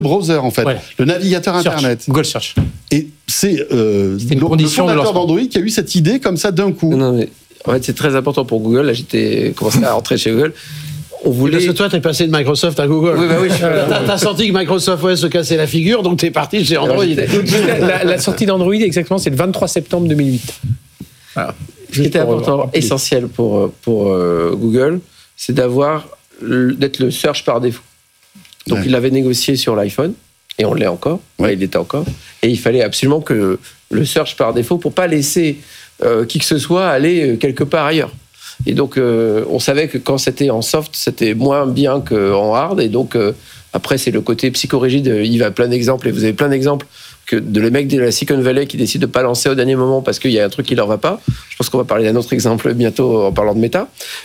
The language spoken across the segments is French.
browser, en fait, le navigateur Search, Internet. Google Search. Et c'est une le condition fondateur d'Android qui a eu cette idée comme ça d'un coup. Non, mais en fait, c'est très important pour Google. Là, j'étais commencé à rentrer chez Google. On voulait... Parce que toi, t'es passé de Microsoft à Google. Oui, bah oui. T'as senti que Microsoft se cassait la figure, donc t'es parti chez Android. La sortie d'Android, exactement, c'est le 23 septembre 2008. Voilà. Ce qui était important, essentiel pour Google, c'est d'être le search par défaut. Donc, il l'avait négocié sur l'iPhone, et on l'est encore. Ouais, il l'était encore. Et il fallait absolument que le search par défaut, pour pas laisser qui que ce soit aller quelque part ailleurs. Et donc, on savait que quand c'était en soft, c'était moins bien qu'en hard. Et donc, après, c'est le côté psychorigide. Il a plein d'exemples, et vous avez plein d'exemples de les mecs de la Silicon Valley qui décident de ne pas lancer au dernier moment parce qu'il y a un truc qui leur va pas. Je pense qu'on va parler d'un autre exemple bientôt en parlant de Meta.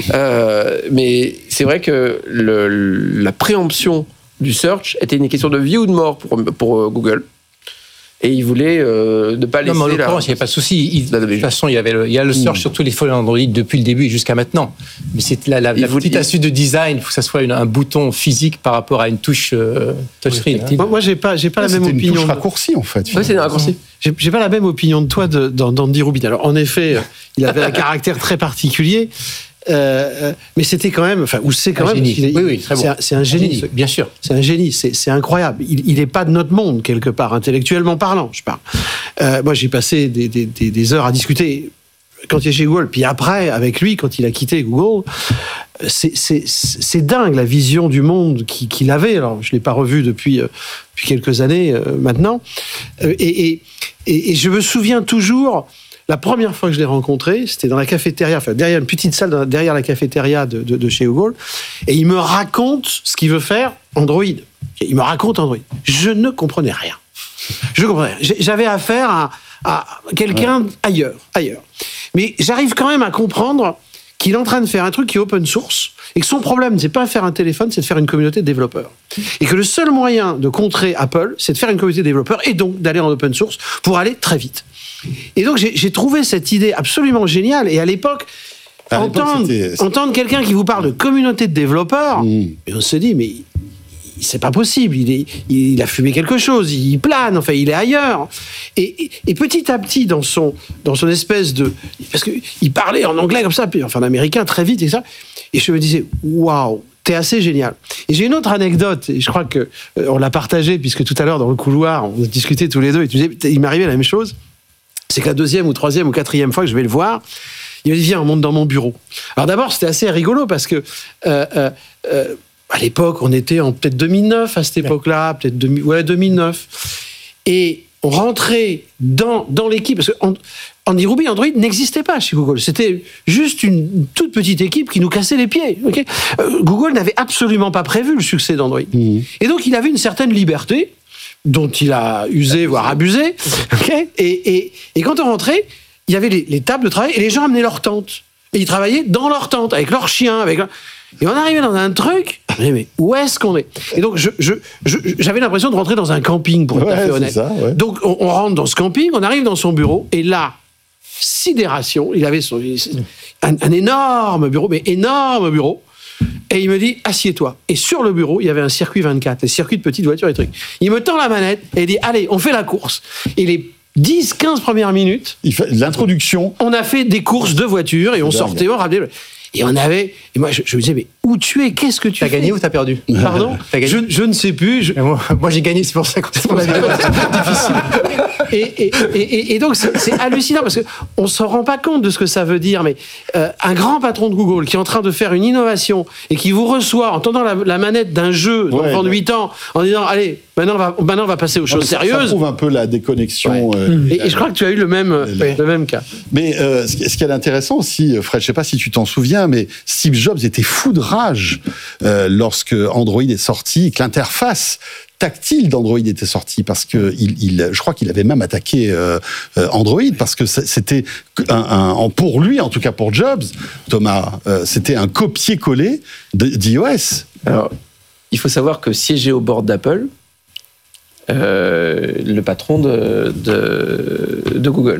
Mais c'est vrai que la préemption du search était une question de vie ou de mort pour Google. Et il voulait ne pas laisser... Non, mais en l'occurrence, il n'y a pas de souci. De toute façon, il y a le search sur tous les phones Android depuis le début et jusqu'à maintenant. Mais c'est la petite astuce de design, il faut que ça soit un bouton physique par rapport à une touche touchscreen. Moi, j'ai pas la même opinion. C'est une touche raccourci, en fait. Oui, c'est un raccourci. J'ai pas la même opinion de toi d'Andy Rubin. Alors, en effet, il avait un caractère très particulier. Mais c'était quand même, enfin, ou c'est quand même, oui, très bon. C'est un génie, bien sûr. C'est un génie, c'est incroyable. Il n'est pas de notre monde quelque part, intellectuellement parlant, je parle. Moi, j'ai passé des heures à discuter quand il est chez Google, puis après avec lui quand il a quitté Google. C'est dingue la vision du monde qu'il avait. Alors, je l'ai pas revu depuis quelques années maintenant, et je me souviens toujours. La première fois que je l'ai rencontré, c'était dans la cafétéria, enfin derrière une petite salle derrière la cafétéria de chez Google, et il me raconte ce qu'il veut faire Android. Il me raconte Android. Je ne comprenais rien. J'avais affaire à quelqu'un ailleurs. Mais j'arrive quand même à comprendre qu'il est en train de faire un truc qui est open source, et que son problème, c'est pas faire un téléphone, c'est de faire une communauté de développeurs. Et que le seul moyen de contrer Apple, c'est de faire une communauté de développeurs, et donc d'aller en open source pour aller très vite. Et donc, j'ai trouvé cette idée absolument géniale. Et à l'époque, entendre quelqu'un qui vous parle de communauté de développeurs, et on se dit, mais c'est pas possible. Il a fumé quelque chose. Il plane. Enfin, il est ailleurs. Et petit à petit, dans son espèce de... Parce qu'il parlait en anglais comme ça, puis enfin en américain très vite et ça. Et je me disais, waouh, t'es assez génial. Et j'ai une autre anecdote, et je crois qu'on l'a partagée, puisque tout à l'heure, dans le couloir, on discutait tous les deux, et tu disais, il m'arrivait la même chose. C'est que la 2e ou 3e ou 4e fois que je vais le voir, il me dit, viens, on monte dans mon bureau. Alors d'abord, c'était assez rigolo parce que à l'époque, on était en peut-être 2009 à cette époque-là, peut-être 2009. Et on rentrait dans l'équipe, parce que Andy Rubin, Android n'existait pas chez Google. C'était juste une toute petite équipe qui nous cassait les pieds. Okay, Google n'avait absolument pas prévu le succès d'Android. Et donc, il avait une certaine liberté dont il a usé, voire abusé. Okay, et quand on rentrait, il y avait les tables de travail et les gens amenaient leurs tentes. Et ils travaillaient dans leurs tentes, avec leurs chiens, Et on arrivait dans un truc, mais où est-ce qu'on est ? Et donc, j'avais l'impression de rentrer dans un camping, pour être tout à fait honnête. Ça, Donc, on rentre dans ce camping, on arrive dans son bureau, et là, sidération, il avait un énorme bureau, mais énorme bureau, et il me dit, assieds-toi. Et sur le bureau, il y avait un circuit 24, des circuits de petites voitures et trucs. Il me tend la manette, et il dit, allez, on fait la course. Et les 10-15 premières minutes... L'introduction. On a fait des courses de voitures, et on sortait, on ramenait... Et moi, je me disais, mais où tu es ? Qu'est-ce que tu fais ? T'as gagné ou t'as perdu ? Pardon ? Je ne sais plus. Moi, j'ai gagné, c'est pour ça que c'est difficile. Et donc, c'est hallucinant, parce qu'on ne se rend pas compte de ce que ça veut dire, mais un grand patron de Google qui est en train de faire une innovation et qui vous reçoit en tendant la manette d'un jeu d'enfant de 8 ans, en disant, allez, maintenant on va passer aux choses sérieuses. Ça prouve un peu la déconnexion. Et je crois que tu as eu le même cas. Mais ce qui est intéressant aussi, Fred, je ne sais pas si tu t'en souviens, mais Steve Jobs était fou de rage lorsque Android est sorti, que l'interface tactile d'Android était sortie, parce que je crois qu'il avait même attaqué Android, parce que c'était pour lui, en tout cas pour Jobs, Thomas, c'était un copier-coller d'iOS. Alors, il faut savoir que siéger au board d'Apple, le patron de Google.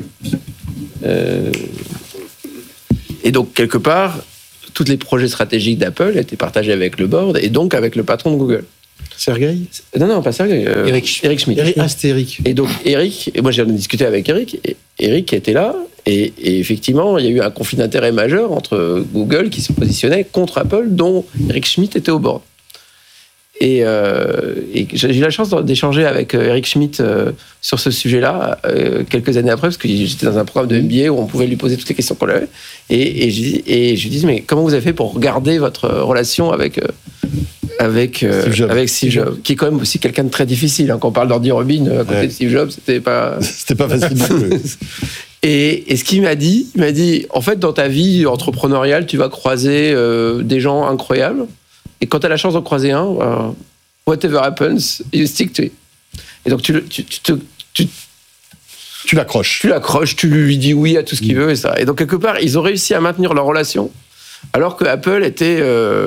Et donc, quelque part, tous les projets stratégiques d'Apple étaient partagés avec le board et donc avec le patron de Google. Sergei ? Non, pas Sergei. Eric Schmidt. C'était Eric. Et donc, Eric, et moi j'en ai discuté avec Eric, et Eric était là, et effectivement, il y a eu un conflit d'intérêts majeur entre Google qui se positionnait contre Apple, dont Eric Schmidt était au bord. Et j'ai eu la chance d'échanger avec Eric Schmidt sur ce sujet-là quelques années après, parce que j'étais dans un programme de MBA où on pouvait lui poser toutes les questions qu'on avait. Et je lui dis, mais comment vous avez fait pour garder votre relation avec Steve Jobs, qui est quand même aussi quelqu'un de très difficile. Quand on parle d'Andy Rubin à côté de Steve Jobs, c'était pas facile non plus. Et ce qu'il m'a dit, en fait, dans ta vie entrepreneuriale, tu vas croiser des gens incroyables. Et quand tu as la chance d'en croiser un, whatever happens, you stick to it. Et donc tu l'accroches. Tu l'accroches, tu lui dis oui à tout ce qu'il veut et ça. Et donc quelque part, ils ont réussi à maintenir leur relation, alors que Apple était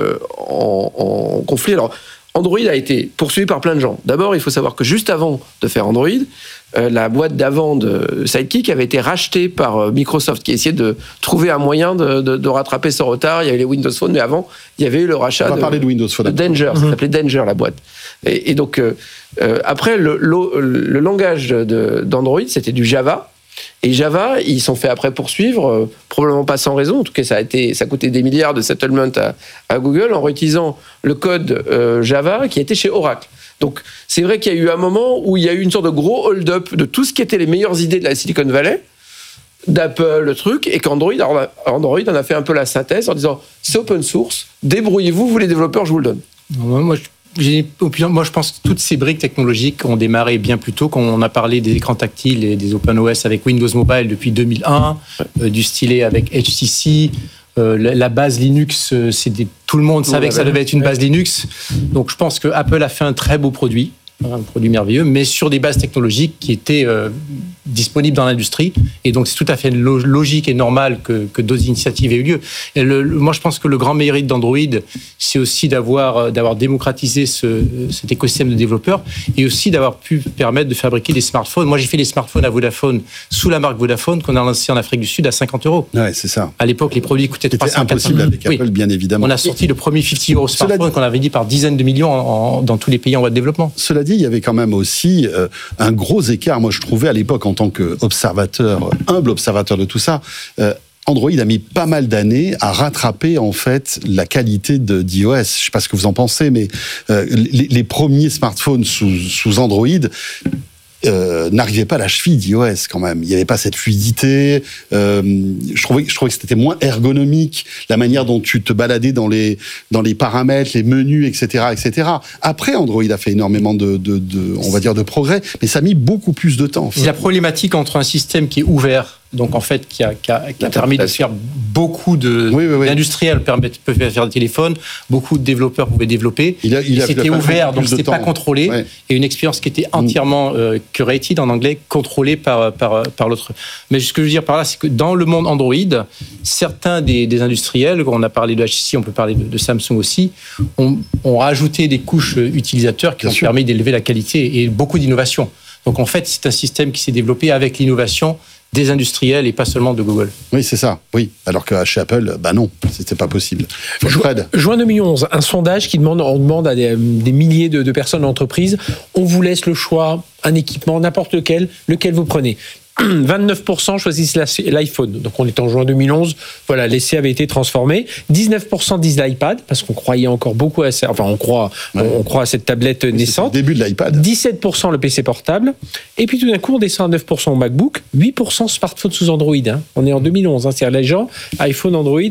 en conflit. Alors Android a été poursuivi par plein de gens. D'abord, il faut savoir que juste avant de faire Android, la boîte d'avant de Sidekick avait été rachetée par Microsoft, qui essayait de trouver un moyen de rattraper son retard. Il y avait les Windows Phone, mais avant, il y avait eu le rachat de Windows Phone. De Danger, ça s'appelait Danger, la boîte. Et donc, après, le langage d'Android, c'était du Java. Et Java, ils sont fait après poursuivre, probablement pas sans raison. En tout cas, ça a coûté des milliards de settlement à Google en réutilisant le code Java qui était chez Oracle. Donc, c'est vrai qu'il y a eu un moment où il y a eu une sorte de gros hold-up de tout ce qui était les meilleures idées de la Silicon Valley, d'Apple, le truc, et qu'Android en a fait un peu la synthèse en disant c'est open source, débrouillez-vous, vous les développeurs, je vous le donne. Moi, je pense que toutes ces briques technologiques ont démarré bien plus tôt, quand on a parlé des écrans tactiles et des OpenOS avec Windows Mobile depuis 2001, du stylet avec HTC. La base Linux, tout le monde savait que ça devait être une base Linux. Donc je pense que Apple a fait un très beau produit, un produit merveilleux, mais sur des bases technologiques qui étaient disponibles dans l'industrie. Et donc c'est tout à fait logique et normal que d'autres initiatives aient eu lieu. Et moi je pense que le grand mérite d'Android, c'est aussi d'avoir démocratisé cet écosystème de développeurs, et aussi d'avoir pu permettre de fabriquer des smartphones. Moi j'ai fait des smartphones à Vodafone, sous la marque Vodafone, qu'on a lancé en Afrique du Sud à 50 €. Ouais, c'est ça. À l'époque, les produits coûtaient 300 €. C'était impossible avec Apple, bien évidemment. On a sorti le premier 50 € smartphone qu'on avait dit par dizaines de millions dans tous les pays en voie de développement. Cela dit, il y avait quand même aussi un gros écart. Moi, je trouvais à l'époque, en tant qu'observateur, humble observateur de tout ça, Android a mis pas mal d'années à rattraper en fait la qualité d'iOS. Je ne sais pas ce que vous en pensez, mais les premiers smartphones sous Android n'arrivaient pas à la cheville d'iOS quand même. Il n'y avait pas cette fluidité. Je trouvais que c'était moins ergonomique, la manière dont tu te baladais dans les paramètres, les menus, etc. Après, Android a fait énormément on va dire, de progrès, mais ça a mis beaucoup plus de temps. En fait. C'est la problématique entre un système qui est ouvert, donc en fait qui a permis de faire beaucoup d'industriels peuvent faire des téléphones, beaucoup de développeurs pouvaient développer. C'était ouvert, donc c'était pas contrôlé, et une expérience qui était entièrement curated en anglais, contrôlée par l'autre. Mais ce que je veux dire par là, c'est que dans le monde Android, certains des industriels, on a parlé de HTC, on peut parler de Samsung aussi, ont rajouté des couches utilisateurs qui ont permis d'élever la qualité et beaucoup d'innovation. Donc en fait, c'est un système qui s'est développé avec l'innovation des industriels et pas seulement de Google. Oui, c'est ça. Oui, alors que chez Apple, non, c'était pas possible. Fred. Juin 2011, un sondage on demande à des milliers de personnes d'entreprise, on vous laisse le choix, un équipement, n'importe lequel vous prenez. 29% choisissent l'iPhone. Donc on est en juin 2011. Voilà, l'essai avait été transformé. 19% disent l'iPad parce qu'on croyait encore beaucoup à ça. Enfin, on croit à cette tablette naissante. C'est le début de l'iPad. 17% le PC portable. Et puis tout d'un coup, on descend à 9% au MacBook. 8% smartphone sous Android. On est en 2011. C'est-à-dire les gens, iPhone, Android.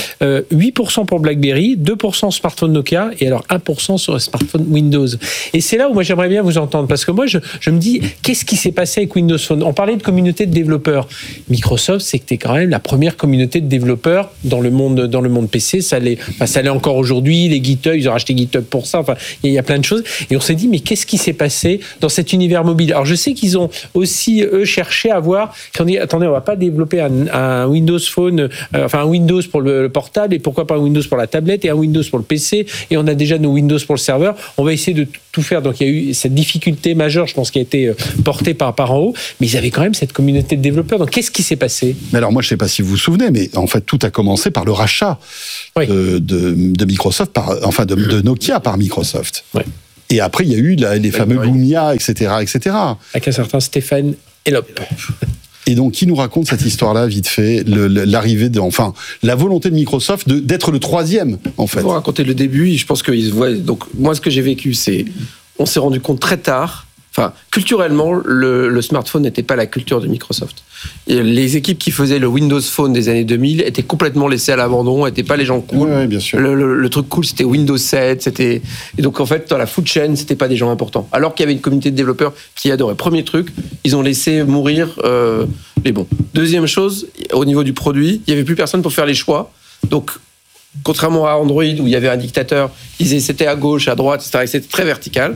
8% pour BlackBerry, 2% smartphone Nokia et alors 1% sur le smartphone Windows. Et c'est là où moi j'aimerais bien vous entendre parce que moi je me dis qu'est-ce qui s'est passé avec Windows Phone. On parlait de communauté de développeurs. Microsoft, c'était quand même la première communauté de développeurs dans le monde PC. Ça l'est encore aujourd'hui. Les GitHub, ils ont racheté GitHub pour ça. Enfin, il y a plein de choses. Et on s'est dit, mais qu'est-ce qui s'est passé dans cet univers mobile? Alors, je sais qu'ils ont aussi, eux, cherché à voir. Ils ont dit, attendez, on va pas développer un Windows Phone, un Windows pour le portable et pourquoi pas un Windows pour la tablette et un Windows pour le PC. Et on a déjà nos Windows pour le serveur. On va essayer de tout faire. Donc, il y a eu cette difficulté majeure, je pense, qui a été portée par en haut. Mais ils avaient quand même cette communauté de développeurs. Donc, qu'est-ce qui s'est passé? Mais alors, moi, je ne sais pas si vous vous souvenez, mais en fait, tout a commencé par le rachat de Microsoft, de Nokia par Microsoft. Oui. Et après, il y a eu les fameux Lumia, etc., etc. Avec un certain Stéphane Elop. Et donc, qui nous raconte cette histoire-là, vite fait, l'arrivée la volonté de Microsoft d'être le troisième, en fait. Je vais vous raconter le début. Je pense qu'ils se voient. Donc, moi, ce que j'ai vécu, c'est, on s'est rendu compte très tard. Enfin, culturellement, le smartphone n'était pas la culture de Microsoft. Et les équipes qui faisaient le Windows Phone des années 2000 étaient complètement laissées à l'abandon, n'étaient pas les gens cool. Ouais, bien sûr. Le truc cool, c'était Windows 7. Et donc, en fait, dans la food chain, c'était pas des gens importants. Alors qu'il y avait une communauté de développeurs qui adorait. Premier truc, ils ont laissé mourir les bons. Deuxième chose, au niveau du produit, il n'y avait plus personne pour faire les choix. Donc, contrairement à Android, où il y avait un dictateur, ils disaient c'était à gauche, à droite, etc. C'était très vertical.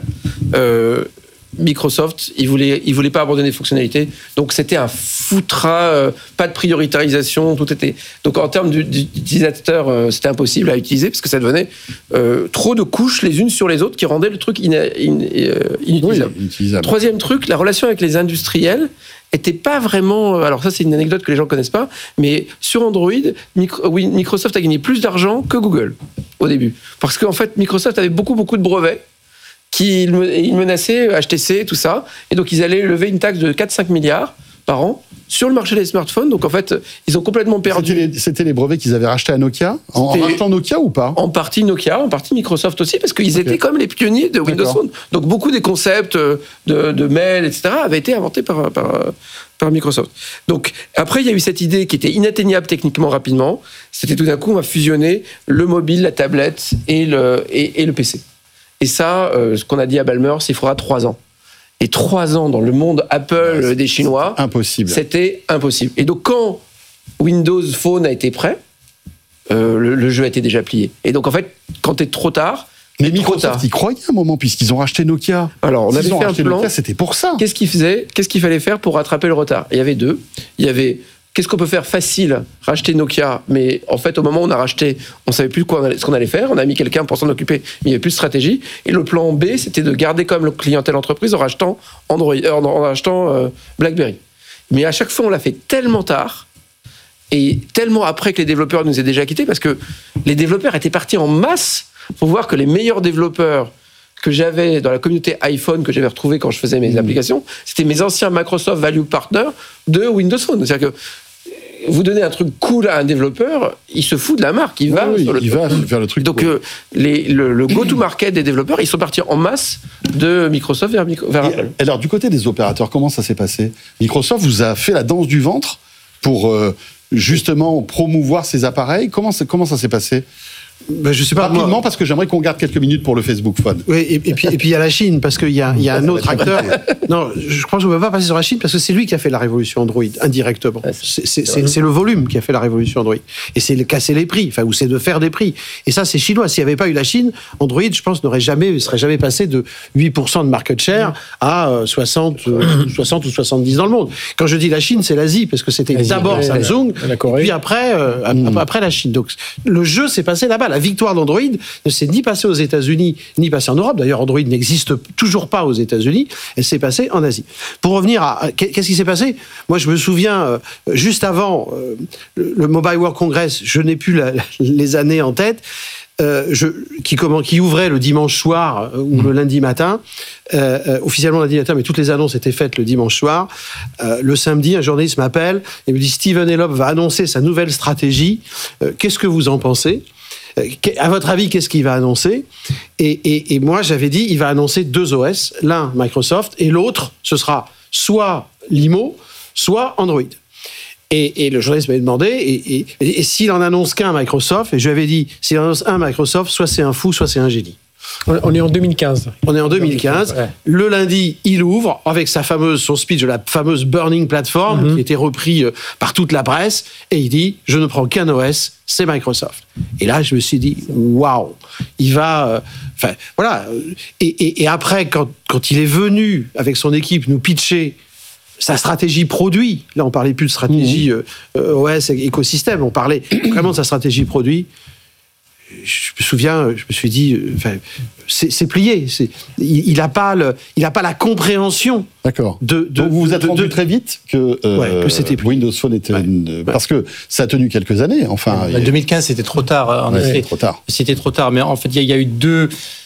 Microsoft, ils voulaient pas abandonner les fonctionnalités, donc c'était un foutras, pas de prioritarisation, tout était. Donc en termes d'utilisateurs, c'était impossible à utiliser parce que ça devenait trop de couches les unes sur les autres qui rendaient le truc inutilisable. Oui, utilisable. Troisième truc, la relation avec les industriels était pas vraiment. Alors ça, c'est une anecdote que les gens connaissent pas, mais sur Android, Microsoft a gagné plus d'argent que Google au début, parce qu'en fait, Microsoft avait beaucoup de brevets. Ils menaçaient HTC, tout ça. Et donc, ils allaient lever une taxe de 4-5 milliards par an sur le marché des smartphones. Donc, en fait, ils ont complètement perdu. C'était les brevets qu'ils avaient rachetés à Nokia en rachetant Nokia ou pas? En partie Nokia, en partie Microsoft aussi, parce qu'ils étaient comme les pionniers de Windows Phone. Donc, beaucoup des concepts de mail, etc., avaient été inventés par Microsoft. Donc, après, il y a eu cette idée qui était inatteignable techniquement rapidement. C'était tout d'un coup, on va fusionner le mobile, la tablette et le PC. Et ça, ce qu'on a dit à Ballmer, c'est qu'il faudra 3 ans. Et 3 ans dans le monde Apple des Chinois, impossible. C'était impossible. Et donc, quand Windows Phone a été prêt, le jeu a été déjà plié. Et donc, en fait, quand t'es trop tard... Mais Microsoft y croyait à un moment, puisqu'ils ont racheté Nokia. Alors, on avait fait un plan. Nokia, c'était pour ça. Qu'est-ce qu'il fallait faire pour rattraper le retard? Il y avait deux. Il y avait... Qu'est-ce qu'on peut faire facile? Racheter Nokia, mais en fait, au moment où on a racheté, on savait plus ce qu'on allait faire. On a mis quelqu'un pour s'en occuper, mais il n'y avait plus de stratégie. Et le plan B, c'était de garder comme le clientèle entreprise en rachetant BlackBerry. Mais à chaque fois, on l'a fait tellement tard et tellement après que les développeurs nous aient déjà quittés, parce que les développeurs étaient partis en masse pour voir que les meilleurs développeurs que j'avais dans la communauté iPhone, que j'avais retrouvé quand je faisais mes applications, c'était mes anciens Microsoft Value Partners de Windows Phone. C'est-à-dire que vous donnez un truc cool à un développeur, il se fout de la marque, il va vers le truc. Donc le go-to-market des développeurs, ils sont partis en masse de Microsoft vers Apple. Alors du côté des opérateurs, comment ça s'est passé? Microsoft vous a fait la danse du ventre pour justement promouvoir ses appareils. Comment ça s'est passé? Ben, je sais pas. Rapidement, parce que j'aimerais qu'on garde quelques minutes pour le Facebook Phone. Oui, et puis il y a la Chine, parce qu'il y a un autre acteur. Non, je crois que je ne peux pas passer sur la Chine, parce que c'est lui qui a fait la révolution Android, indirectement. C'est le volume qui a fait la révolution Android. Et c'est de casser les prix, ou c'est de faire des prix. Et ça, c'est chinois. S'il n'y avait pas eu la Chine, Android, je pense, serait jamais passé de 8% de market share à 60 ou 70 dans le monde. Quand je dis la Chine, c'est l'Asie, parce que c'était d'abord Samsung, puis après la Chine. Donc le jeu s'est passé là-bas. La victoire d'Android ne s'est ni passée aux États-Unis, ni passée en Europe. D'ailleurs, Android n'existe toujours pas aux États-Unis. Elle s'est passée en Asie. Pour revenir à qu'est-ce qui s'est passé? Moi, je me souviens, juste avant le Mobile World Congress, je n'ai plus les années en tête, qui ouvrait le dimanche soir ou le lundi matin, officiellement lundi matin, mais toutes les annonces étaient faites le dimanche soir. Le samedi, un journaliste m'appelle et me dit: Stephen Elop va annoncer sa nouvelle stratégie. Qu'est-ce que vous en pensez? À votre avis, qu'est-ce qu'il va annoncer? Et moi, j'avais dit, il va annoncer 2 OS, l'un Microsoft et l'autre, ce sera soit Limo, soit Android. Et le journaliste m'avait demandé, et s'il en annonce qu'un Microsoft, et je lui avais dit, s'il en annonce un Microsoft, soit c'est un fou, soit c'est un génie. On est en 2015. On est en 2015. Ouais. Le lundi, il ouvre avec son speech de la fameuse Burning Platform, qui était repris par toute la presse, et il dit: je ne prends qu'un OS, c'est Microsoft. Et là, je me suis dit: waouh, il va. Voilà. Et après, quand il est venu avec son équipe nous pitcher sa stratégie produit, là, on parlait plus de stratégie OS, écosystème, on parlait vraiment de sa stratégie produit. Je me souviens, je me suis dit, c'est plié. Il n'a pas la compréhension. D'accord. Donc vous vous êtes rendu très vite que c'était Windows Phone était parce que ça a tenu quelques années. Enfin, 2015, c'était trop tard. En effet, trop tard. C'était trop tard. Mais en fait, il y a eu deux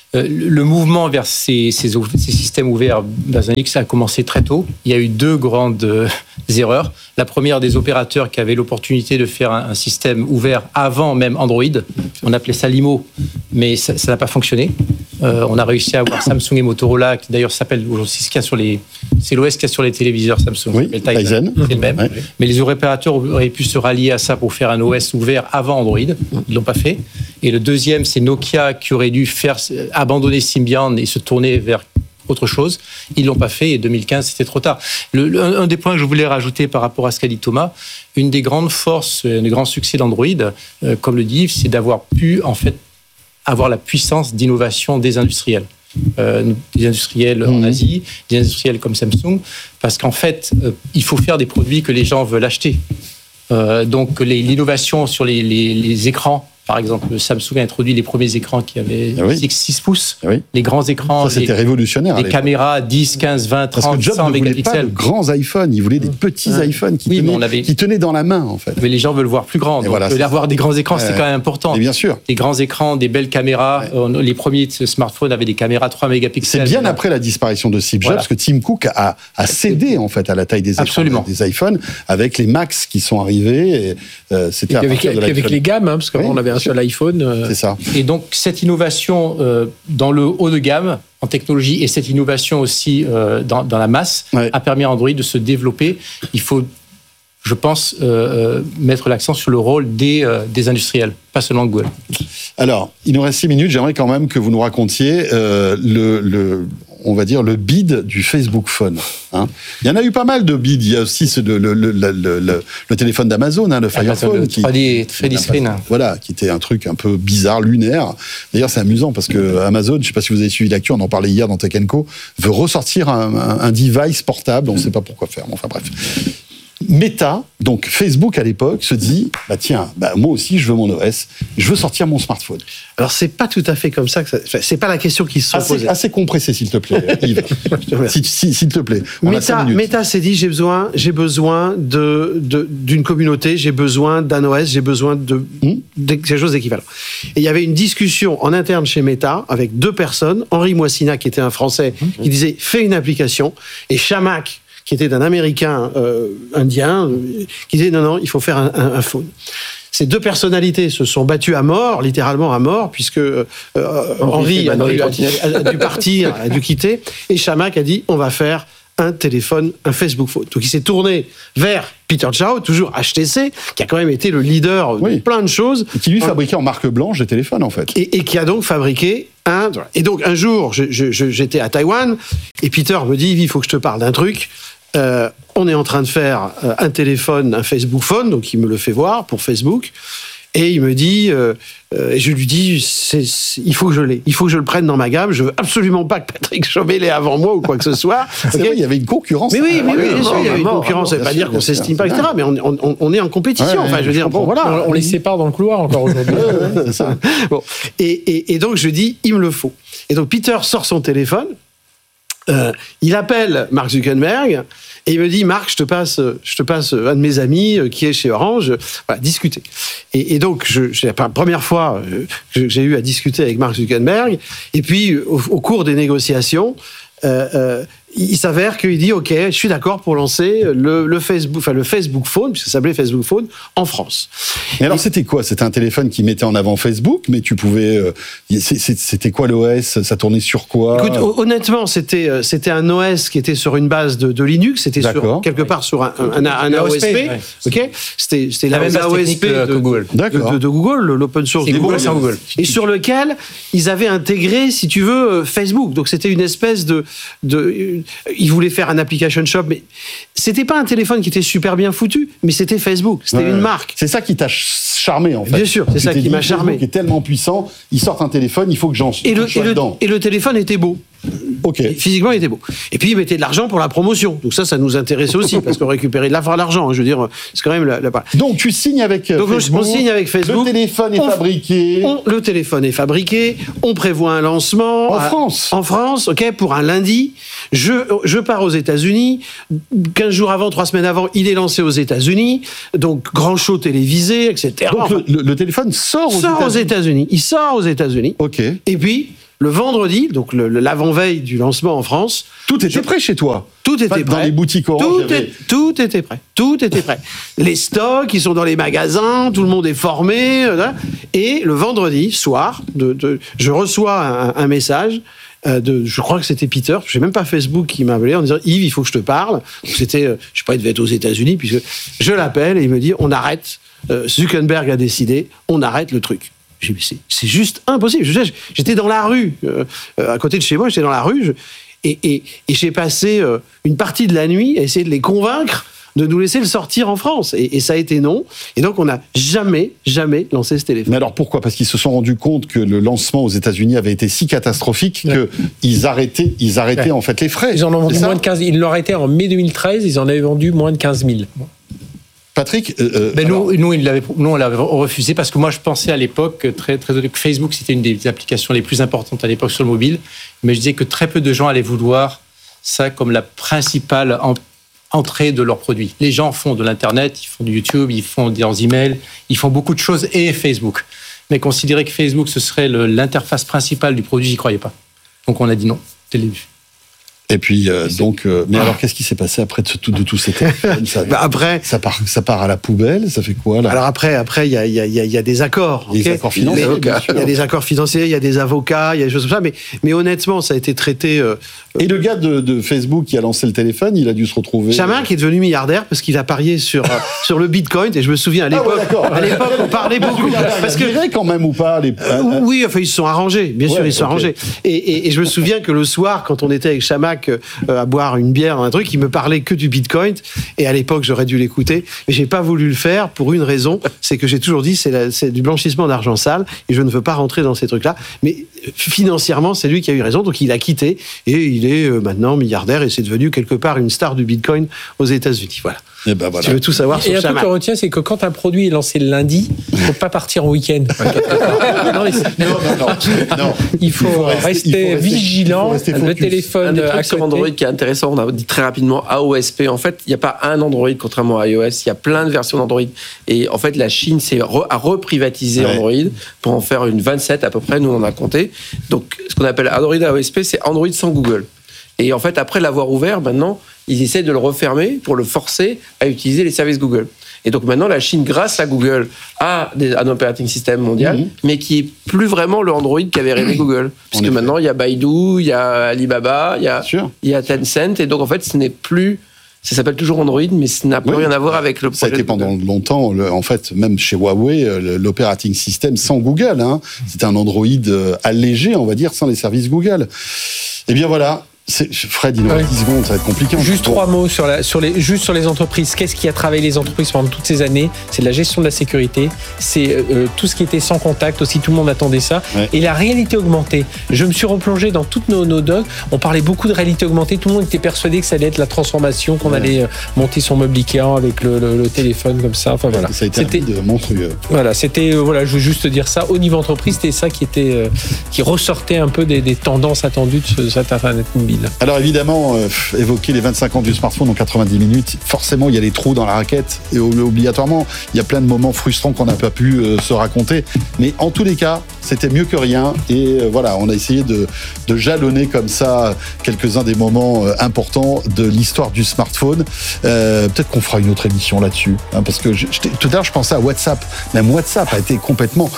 Le mouvement vers ces systèmes ouverts dans un X a commencé très tôt. Il y a eu 2 grandes erreurs. La première, des opérateurs qui avaient l'opportunité de faire un système ouvert avant même Android. On appelait ça l'IMO, mais ça n'a pas fonctionné. On a réussi à avoir Samsung et Motorola, qui d'ailleurs s'appelle aujourd'hui, c'est l'OS qu'il y a sur les téléviseurs Samsung. Oui, Tizen. C'est le même. Ouais. Mais les opérateurs auraient pu se rallier à ça pour faire un OS ouvert avant Android. Ils ne l'ont pas fait. Et le deuxième, c'est Nokia qui aurait dû abandonner Symbian et se tourner vers autre chose. Ils l'ont pas fait et 2015, c'était trop tard. Un des points que je voulais rajouter par rapport à ce qu'a dit Thomas, une des grandes forces, un des grands succès d'Android, comme le dit Yves, c'est d'avoir pu en fait avoir la puissance d'innovation des industriels. Des industriels en Asie, des industriels comme Samsung, parce qu'en fait, il faut faire des produits que les gens veulent acheter. Donc l'innovation sur les écrans, par exemple, Samsung a introduit les premiers écrans qui avaient 6 pouces, les grands écrans. Ça, c'était révolutionnaire. Les caméras 10, 15, 20, 30, parce que Jobs 100 ne voulait pas de mégapixels. grands iPhones, il voulait des petits iPhones qui tenaient dans la main, en fait. Mais les gens veulent voir plus grand. Donc, avoir des grands écrans, c'est quand même important. Et bien sûr. Des grands écrans, des belles caméras. Les premiers smartphones avaient des caméras 3 mégapixels. C'est bien après la disparition de Steve Jobs que Tim Cook a cédé, en fait, à la taille des écrans des iPhones, avec les Max qui sont arrivés. C'était avec les gammes, parce qu'avant, on avait un seul iPhone. C'est ça. Et donc, cette innovation dans le haut de gamme, en technologie, et cette innovation aussi dans la masse, a permis à Android de se développer. Il faut, je pense, mettre l'accent sur le rôle des industriels, pas seulement Google. Alors, il nous reste 6 minutes. J'aimerais quand même que vous nous racontiez on va dire, le bid du Facebook Phone. Hein. Il y en a eu pas mal de bids. Il y a aussi le téléphone d'Amazon, le Fire Phone. 3D screen. Voilà, qui était un truc un peu bizarre, lunaire. D'ailleurs, c'est amusant parce que Amazon, je ne sais pas si vous avez suivi l'actu, on en parlait hier dans Tech & Co, veut ressortir un device portable. On ne sait pas pourquoi faire. Enfin bref. Meta, donc Facebook à l'époque, se dit moi aussi je veux mon OS, je veux sortir mon smartphone. Alors c'est pas tout à fait comme ça que c'est pas la question qui se pose. Assez compressé s'il te plaît, Yves. S'il te plaît. Meta s'est dit j'ai besoin d'une communauté, j'ai besoin d'un OS, j'ai besoin de quelque chose d'équivalent. Et il y avait une discussion en interne chez Meta avec 2 personnes, Henri Moissina qui était un Français qui disait fais une application, et Chamac qui était un Américain indien, qui disait non, il faut faire un phone. Ces 2 personnalités se sont battues à mort, littéralement à mort, puisque Henri a dû partir, a dû quitter, et Chamac a dit on va faire un téléphone, un Facebook Phone. Donc il s'est tourné vers Peter Zhao, toujours HTC, qui a quand même été le leader de plein de choses. Et qui lui fabriquait en marque blanche des téléphones, en fait. Et qui a donc fabriqué un... Et donc un jour, j'étais à Taïwan, et Peter me dit, il faut que je te parle d'un truc. On est en train de faire un téléphone, un Facebook Phone, donc il me le fait voir pour Facebook. Et il me dit, et je lui dis, il faut que je l'ai, il faut que je le prenne dans ma gamme. Je veux absolument pas que Patrick Chaumet l'ait avant moi ou quoi que ce soit. C'est vrai, il y avait une concurrence. Mais oui, bien sûr, il y avait une concurrence. Ça veut pas dire qu'on s'estime pas, etc. Mais on est en compétition. Enfin, je veux dire, bon, voilà. On les sépare dans le couloir encore aujourd'hui. C'est ça. Bon, et donc je dis, il me le faut. Et donc Peter sort son téléphone. Il appelle Mark Zuckerberg et il me dit Marc, je te passe un de mes amis qui est chez Orange, voilà, discuter. Et donc c'est la première fois que j'ai eu à discuter avec Mark Zuckerberg. Et puis au cours des négociations, il s'avère qu'il dit ok, je suis d'accord pour lancer le Facebook Phone, puisque ça s'appelait Facebook Phone, en France. Mais alors c'était quoi? C'était un téléphone qui mettait en avant Facebook, mais tu pouvais. C'était quoi l'OS? Ça tournait sur quoi? Écoute, honnêtement, c'était un OS qui était sur une base de Linux. C'était quelque part sur un AOSP. Ouais. Ok, c'était la même AOSP que Google. De Google, l'open source de Google, c'est Google. Et sur lequel ils avaient intégré, si tu veux, Facebook. Donc c'était une espèce de ils voulaient faire un application shop, mais c'était pas un téléphone qui était super bien foutu, mais c'était Facebook, c'était une marque. C'est ça qui t'a charmé, en fait. Bien sûr, c'est ça qui m'a charmé. Facebook est tellement puissant, ils sortent un téléphone, il faut que j'en sois dedans. Et le téléphone était beau. Ok. Physiquement, il était beau. Et puis, ils mettaient de l'argent pour la promotion. Donc ça nous intéressait aussi, parce qu'on récupérait de l'argent. Je veux dire, c'est quand même Donc, tu signes avec Facebook. On signe avec Facebook. Le téléphone est fabriqué. Le téléphone est fabriqué. On prévoit un lancement. En France, ok, pour un lundi. Je pars aux États-Unis. 15 jours avant, 3 semaines avant, il est lancé aux États-Unis. Donc, grand show télévisé, etc. Donc, le téléphone sort aux États-Unis. Il sort aux États-Unis. Ok. Et puis, le vendredi, donc l'avant-veille du lancement en France. Tout était prêt chez toi. Tout était prêt. Dans les boutiques Orange. Tout était prêt. Tout était prêt. Les stocks, ils sont dans les magasins, tout le monde est formé. Et le vendredi soir, je reçois un message. Je crois que c'était Peter, je sais même pas Facebook qui m'a appelé en disant Yves, il faut que je te parle. C'était, je sais pas, il devait être aux États-Unis, puisque je l'appelle et il me dit on arrête. Zuckerberg a décidé, on arrête le truc. J'ai dit c'est juste impossible. J'étais dans la rue, à côté de chez moi, j'étais dans la rue, et j'ai passé une partie de la nuit à essayer de les convaincre de nous laisser le sortir en France. Et ça a été non. Et donc, on n'a jamais lancé ce téléphone. Mais alors, pourquoi ? Parce qu'ils se sont rendus compte que le lancement aux États-Unis avait été si catastrophique qu'ils arrêtaient en fait les frais. Ils en ont vendu moins de 15 000. Ils l'ont arrêté en mai 2013, ils en avaient vendu moins de 15 000. Patrick, nous, on l'avait refusé parce que moi, je pensais à l'époque que Facebook, c'était une des applications les plus importantes à l'époque sur le mobile. Mais je disais que très peu de gens allaient vouloir ça comme la principale entrée de leurs produits. Les gens font de l'Internet, ils font du YouTube, ils font des emails, ils font beaucoup de choses et Facebook. Mais considérer que Facebook, ce serait l'interface principale du produit, j'y croyais pas. Donc on a dit non, dès le début. Et puis, mais alors, qu'est-ce qui s'est passé après de tous ces téléphones après, ça part à la poubelle, ça fait quoi, là ? Alors après, il y a des accords. Des accords financiers. Il y a des accords financiers, il y a des avocats, il y a des choses comme ça, mais honnêtement, ça a été traité... Et le gars de Facebook qui a lancé le téléphone, il a dû se retrouver... Chamac qui est devenu milliardaire parce qu'il a parié sur le Bitcoin, et je me souviens, à l'époque, on parlait beaucoup... Parce que quand même ou pas Oui, enfin, ils se sont arrangés, bien sûr, ils se sont arrangés. Et je me souviens que le soir, quand on était avec Chamac à boire une bière dans un truc, il me parlait que du Bitcoin, et à l'époque j'aurais dû l'écouter, mais j'ai pas voulu le faire pour une raison, c'est que j'ai toujours dit c'est du blanchissement d'argent sale et je ne veux pas rentrer dans ces trucs-là, mais financièrement c'est lui qui a eu raison, donc il a quitté et il est maintenant milliardaire et c'est devenu quelque part une star du Bitcoin aux États-Unis. Voilà. Et ben voilà. Tu veux tout savoir sur Chamac. Et un truc qu'on retient, c'est que quand un produit est lancé le lundi, il ne faut pas partir en week-end. Non. Il faut rester vigilant. Le téléphone. Un des trucs sur Android qui est intéressant, on a dit très rapidement AOSP. En fait, il n'y a pas un Android contrairement à iOS. Il y a plein de versions d'Android. Et en fait, la Chine a reprivatisé Android pour en faire une 27 à peu près. Nous, on en a compté. Donc, ce qu'on appelle Android AOSP, c'est Android sans Google. Et en fait, après l'avoir ouvert, maintenant, ils essaient de le refermer pour le forcer à utiliser les services Google. Et donc maintenant, la Chine, grâce à Google, a un operating system mondial, mais qui est plus vraiment le Android qu'avait rêvé Google. Puisque maintenant, il y a Baidu, il y a Alibaba, il y a Tencent, et donc en fait, ce n'est plus... Ça s'appelle toujours Android, mais ça n'a plus rien à voir avec le projet. Ça a été pendant longtemps, en fait, même chez Huawei, l'operating system sans Google. C'était un Android allégé, on va dire, sans les services Google. Eh bien voilà. Fred, il nous reste 10 secondes, ça va être compliqué. Juste 3 mots sur les entreprises. Qu'est-ce qui a travaillé les entreprises pendant toutes ces années ? C'est la gestion de la sécurité, c'est tout ce qui était sans contact, aussi tout le monde attendait ça. Ouais. Et la réalité augmentée. Je me suis replongé dans toutes nos docs, on parlait beaucoup de réalité augmentée, tout le monde était persuadé que ça allait être la transformation, qu'on allait monter son meuble Ikea avec le téléphone comme ça. Enfin voilà. Ça a été monstrueux. Voilà, c'était, je veux juste dire ça, au niveau entreprise, c'était ça qui ressortait un peu des tendances attendues de cet Internet mobile. Alors évidemment, évoquer les 25 ans du smartphone en 90 minutes, forcément il y a des trous dans la raquette et obligatoirement il y a plein de moments frustrants qu'on n'a pas pu se raconter, mais en tous les cas c'était mieux que rien et voilà, on a essayé de jalonner comme ça quelques-uns des moments importants de l'histoire du smartphone. Peut-être qu'on fera une autre émission là-dessus, parce que tout à l'heure je pensais à WhatsApp. Même WhatsApp a été complètement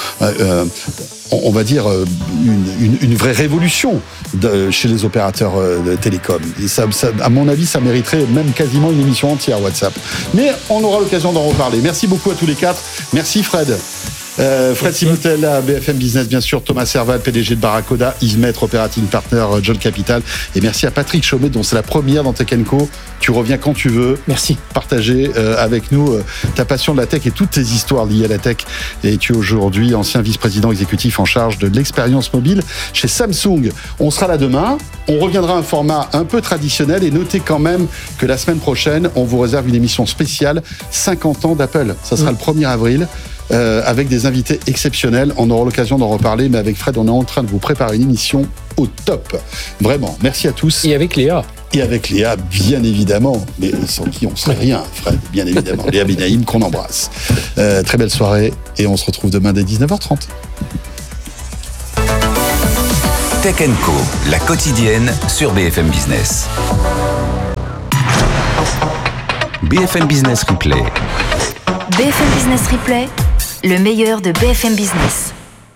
on va dire une vraie révolution chez les opérateurs de télécom. Et ça, à mon avis, ça mériterait même quasiment une émission entière WhatsApp. Mais on aura l'occasion d'en reparler. Merci beaucoup à tous les quatre. Merci Fred. Fred Simoutel à BFM Business, bien sûr, Thomas Serval, PDG de Barracoda, Yves Maître, Operating Partner, John Capital, et merci à Patrick Chaumet, dont c'est la première dans Tech & Co. Tu reviens quand tu veux. Merci. Partager avec nous ta passion de la tech et toutes tes histoires liées à la tech. Et tu es aujourd'hui ancien vice-président exécutif en charge de l'expérience mobile chez Samsung. On sera là demain. On reviendra à un format un peu traditionnel et notez quand même que la semaine prochaine, on vous réserve une émission spéciale 50 ans d'Apple. Ça sera le 1er avril. Avec des invités exceptionnels. On aura l'occasion d'en reparler, mais avec Fred, on est en train de vous préparer une émission au top. Vraiment, merci à tous. Et avec Léa. Et avec Léa, bien évidemment, mais sans qui on serait rien, Fred, bien évidemment. Léa Benaïm, qu'on embrasse. Très belle soirée, et on se retrouve demain dès 19h30. Tech & Co, la quotidienne sur BFM Business. BFM Business Replay. BFM Business Replay, le meilleur de BFM Business.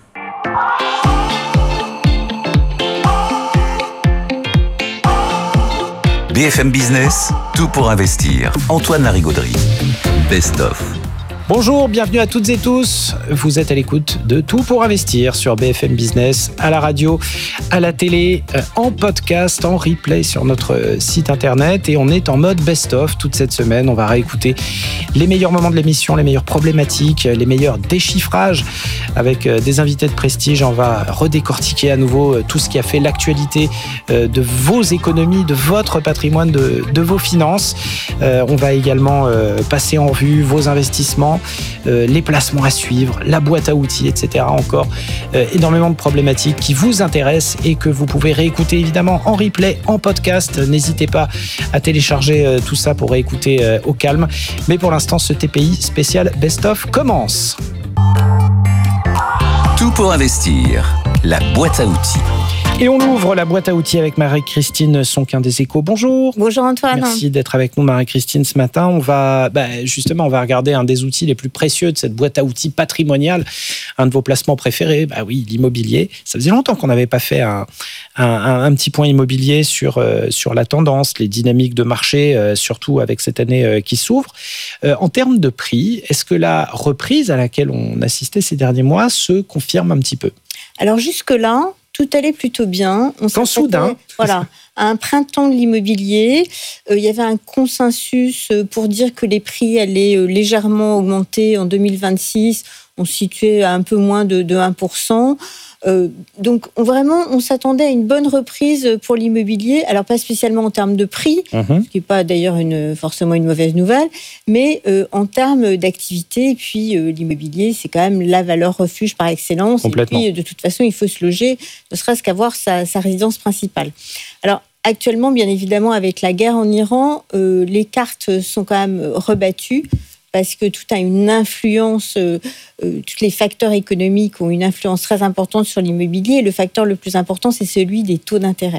BFM Business, tout pour investir. Antoine Larigauderie. Best of. Bonjour, bienvenue à toutes et tous. Vous êtes à l'écoute de Tout pour investir sur BFM Business, à la radio, à la télé, en podcast, en replay sur notre site internet. Et on est en mode best-of toute cette semaine. On va réécouter les meilleurs moments de l'émission, les meilleures problématiques, les meilleurs déchiffrages avec des invités de prestige. On va redécortiquer à nouveau tout ce qui a fait l'actualité de vos économies, de votre patrimoine, de vos finances. On va également passer en revue vos investissements, les placements à suivre, la boîte à outils, etc. Encore énormément de problématiques qui vous intéressent et que vous pouvez réécouter évidemment en replay, en podcast. N'hésitez pas à télécharger tout ça pour réécouter au calme. Mais pour l'instant, ce TPI spécial Best of commence. Tout pour investir, la boîte à outils. Et on ouvre la boîte à outils avec Marie-Christine Sonquin des Échos. Bonjour. Bonjour Antoine. Merci d'être avec nous Marie-Christine ce matin. On va regarder un des outils les plus précieux de cette boîte à outils patrimoniale, un de vos placements préférés. Bah oui, l'immobilier. Ça faisait longtemps qu'on n'avait pas fait un petit point immobilier sur la tendance, les dynamiques de marché, surtout avec cette année qui s'ouvre. En termes de prix, est-ce que la reprise à laquelle on assistait ces derniers mois se confirme un petit peu ? Alors jusque-là, tout allait plutôt bien. Quand soudain, à un printemps de l'immobilier, il y avait un consensus pour dire que les prix allaient légèrement augmenter en 2026. On se situait à un peu moins de 1%. Donc on s'attendait à une bonne reprise pour l'immobilier. Alors pas spécialement en termes de prix, ce qui n'est pas d'ailleurs forcément une mauvaise nouvelle, mais en termes d'activité. Et puis l'immobilier, c'est quand même la valeur refuge par excellence. Complètement. Et puis de toute façon, il faut se loger, ne serait-ce qu'avoir sa résidence principale. Alors actuellement, bien évidemment, avec la guerre en Iran, les cartes sont quand même rebattues, parce que tout a une influence, tous les facteurs économiques ont une influence très importante sur l'immobilier. Le facteur le plus important, c'est celui des taux d'intérêt.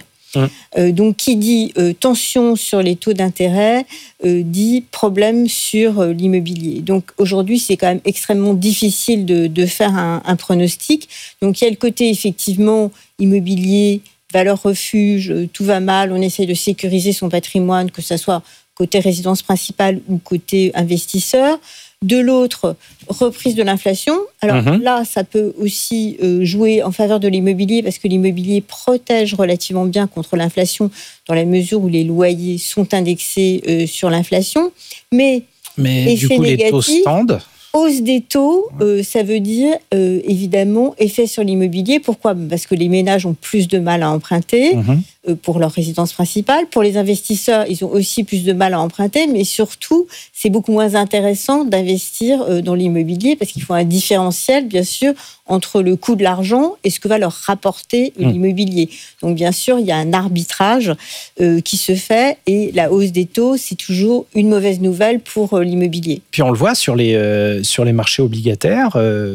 Donc, qui dit tension sur les taux d'intérêt, dit problème sur l'immobilier. Donc, aujourd'hui, c'est quand même extrêmement difficile de faire un pronostic. Donc, il y a le côté, effectivement, immobilier, valeur refuge, tout va mal, on essaie de sécuriser son patrimoine, que ce soit côté résidence principale ou côté investisseur. De l'autre, reprise de l'inflation. Alors là, ça peut aussi jouer en faveur de l'immobilier parce que l'immobilier protège relativement bien contre l'inflation dans la mesure où les loyers sont indexés sur l'inflation. Mais du coup, les taux se tendent. Hausse des taux, ça veut dire évidemment effet sur l'immobilier. Pourquoi ? Parce que les ménages ont plus de mal à emprunter pour leur résidence principale. Pour les investisseurs, ils ont aussi plus de mal à emprunter, mais surtout, c'est beaucoup moins intéressant d'investir dans l'immobilier parce qu'il faut un différentiel, bien sûr, entre le coût de l'argent et ce que va leur rapporter l'immobilier. Donc, bien sûr, il y a un arbitrage qui se fait et la hausse des taux, c'est toujours une mauvaise nouvelle pour l'immobilier. Puis on le voit sur les marchés obligataires,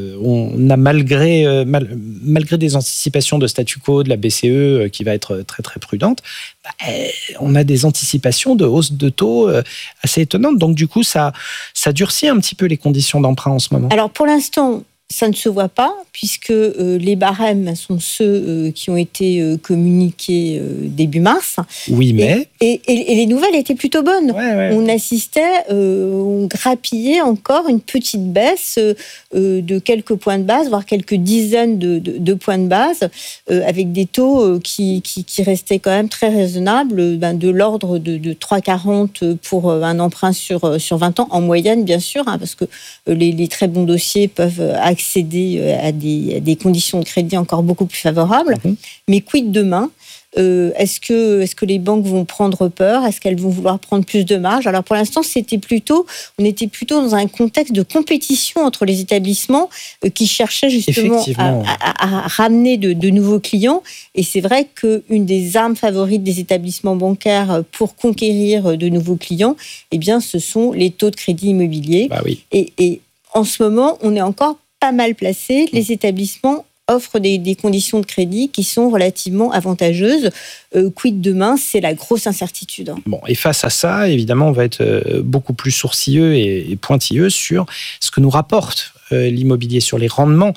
on a malgré des anticipations de statu quo de la BCE qui va être très très prudente, on a des anticipations de hausse de taux assez étonnantes. Donc du coup, ça durcit un petit peu les conditions d'emprunt en ce moment. Alors pour l'instant, ça ne se voit pas, puisque les barèmes sont ceux qui ont été communiqués début mars. Oui, mais... Et les nouvelles étaient plutôt bonnes. Ouais. On assistait, on grappillait encore une petite baisse de quelques points de base, voire quelques dizaines de points de base, avec des taux qui restaient quand même très raisonnables, de l'ordre de 3,40 pour un emprunt sur 20 ans, en moyenne, bien sûr, parce que les très bons dossiers peuvent accéder à des conditions de crédit encore beaucoup plus favorables. Mais quid demain ? Est-ce que les banques vont prendre peur ? Est-ce qu'elles vont vouloir prendre plus de marge ? Alors pour l'instant, on était plutôt dans un contexte de compétition entre les établissements qui cherchaient justement à ramener de nouveaux clients. Et c'est vrai qu'une des armes favorites des établissements bancaires pour conquérir de nouveaux clients, eh bien, ce sont les taux de crédit immobilier. Bah oui. Et en ce moment, on est encore pas mal placé. Les établissements offrent des conditions de crédit qui sont relativement avantageuses. Quid demain, c'est la grosse incertitude. Bon, et face à ça, évidemment, on va être beaucoup plus sourcilleux et pointilleux sur ce que nous rapporte l'immobilier, sur les rendements.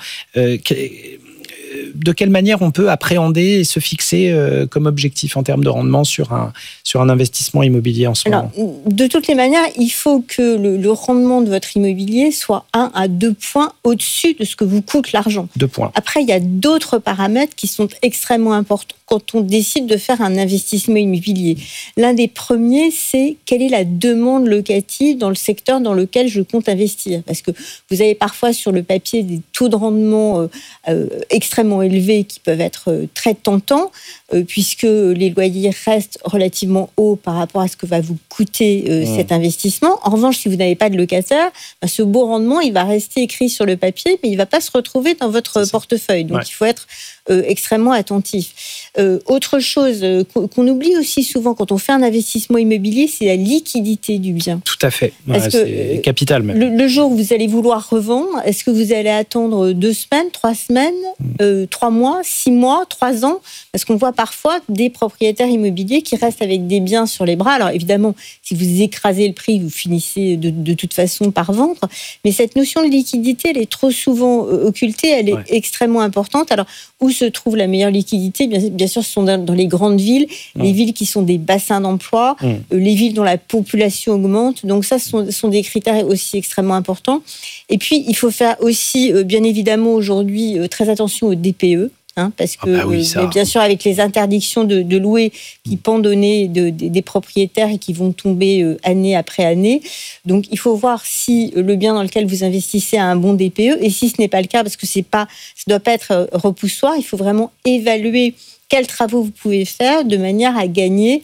De quelle manière on peut appréhender et se fixer comme objectif en termes de rendement sur un investissement immobilier en ce moment? De toutes les manières, il faut que le rendement de votre immobilier soit 1 à 2 points au-dessus de ce que vous coûte l'argent. 2 points. Après, il y a d'autres paramètres qui sont extrêmement importants quand on décide de faire un investissement immobilier. L'un des premiers, c'est quelle est la demande locative dans le secteur dans lequel je compte investir. Parce que vous avez parfois sur le papier des taux de rendement extrêmement élevés qui peuvent être très tentants, puisque les loyers restent relativement hauts par rapport à ce que va vous coûter cet investissement. En revanche, si vous n'avez pas de locataire, ce beau rendement, il va rester écrit sur le papier, mais il ne va pas se retrouver dans votre portefeuille. Donc, il faut être extrêmement attentif. Autre chose qu'on oublie aussi souvent quand on fait un investissement immobilier, c'est la liquidité du bien. Tout à fait. Parce c'est capital même. Le jour où vous allez vouloir revendre, est-ce que vous allez attendre 2 semaines, 3 semaines, 3 mois, 6 mois, 3 ans? Parce qu'on voit parfois des propriétaires immobiliers qui restent avec des biens sur les bras. Alors évidemment, si vous écrasez le prix, vous finissez de toute façon par vendre. Mais cette notion de liquidité, elle est trop souvent occultée, elle est extrêmement importante. Alors, où se trouve la meilleure liquidité? Bien sûr, ce sont dans les grandes villes, les villes qui sont des bassins d'emploi, les villes dont la population augmente. Donc ça, ce sont des critères aussi extrêmement importants. Et puis, il faut faire aussi, bien évidemment, aujourd'hui, très attention au DPE. Parce que, bien sûr, avec les interdictions de louer qui pendent au nez des propriétaires et qui vont tomber année après année. Donc, il faut voir si le bien dans lequel vous investissez a un bon DPE. Et si ce n'est pas le cas, parce que ça ne doit pas être repoussoir, il faut vraiment évaluer quels travaux vous pouvez faire de manière à gagner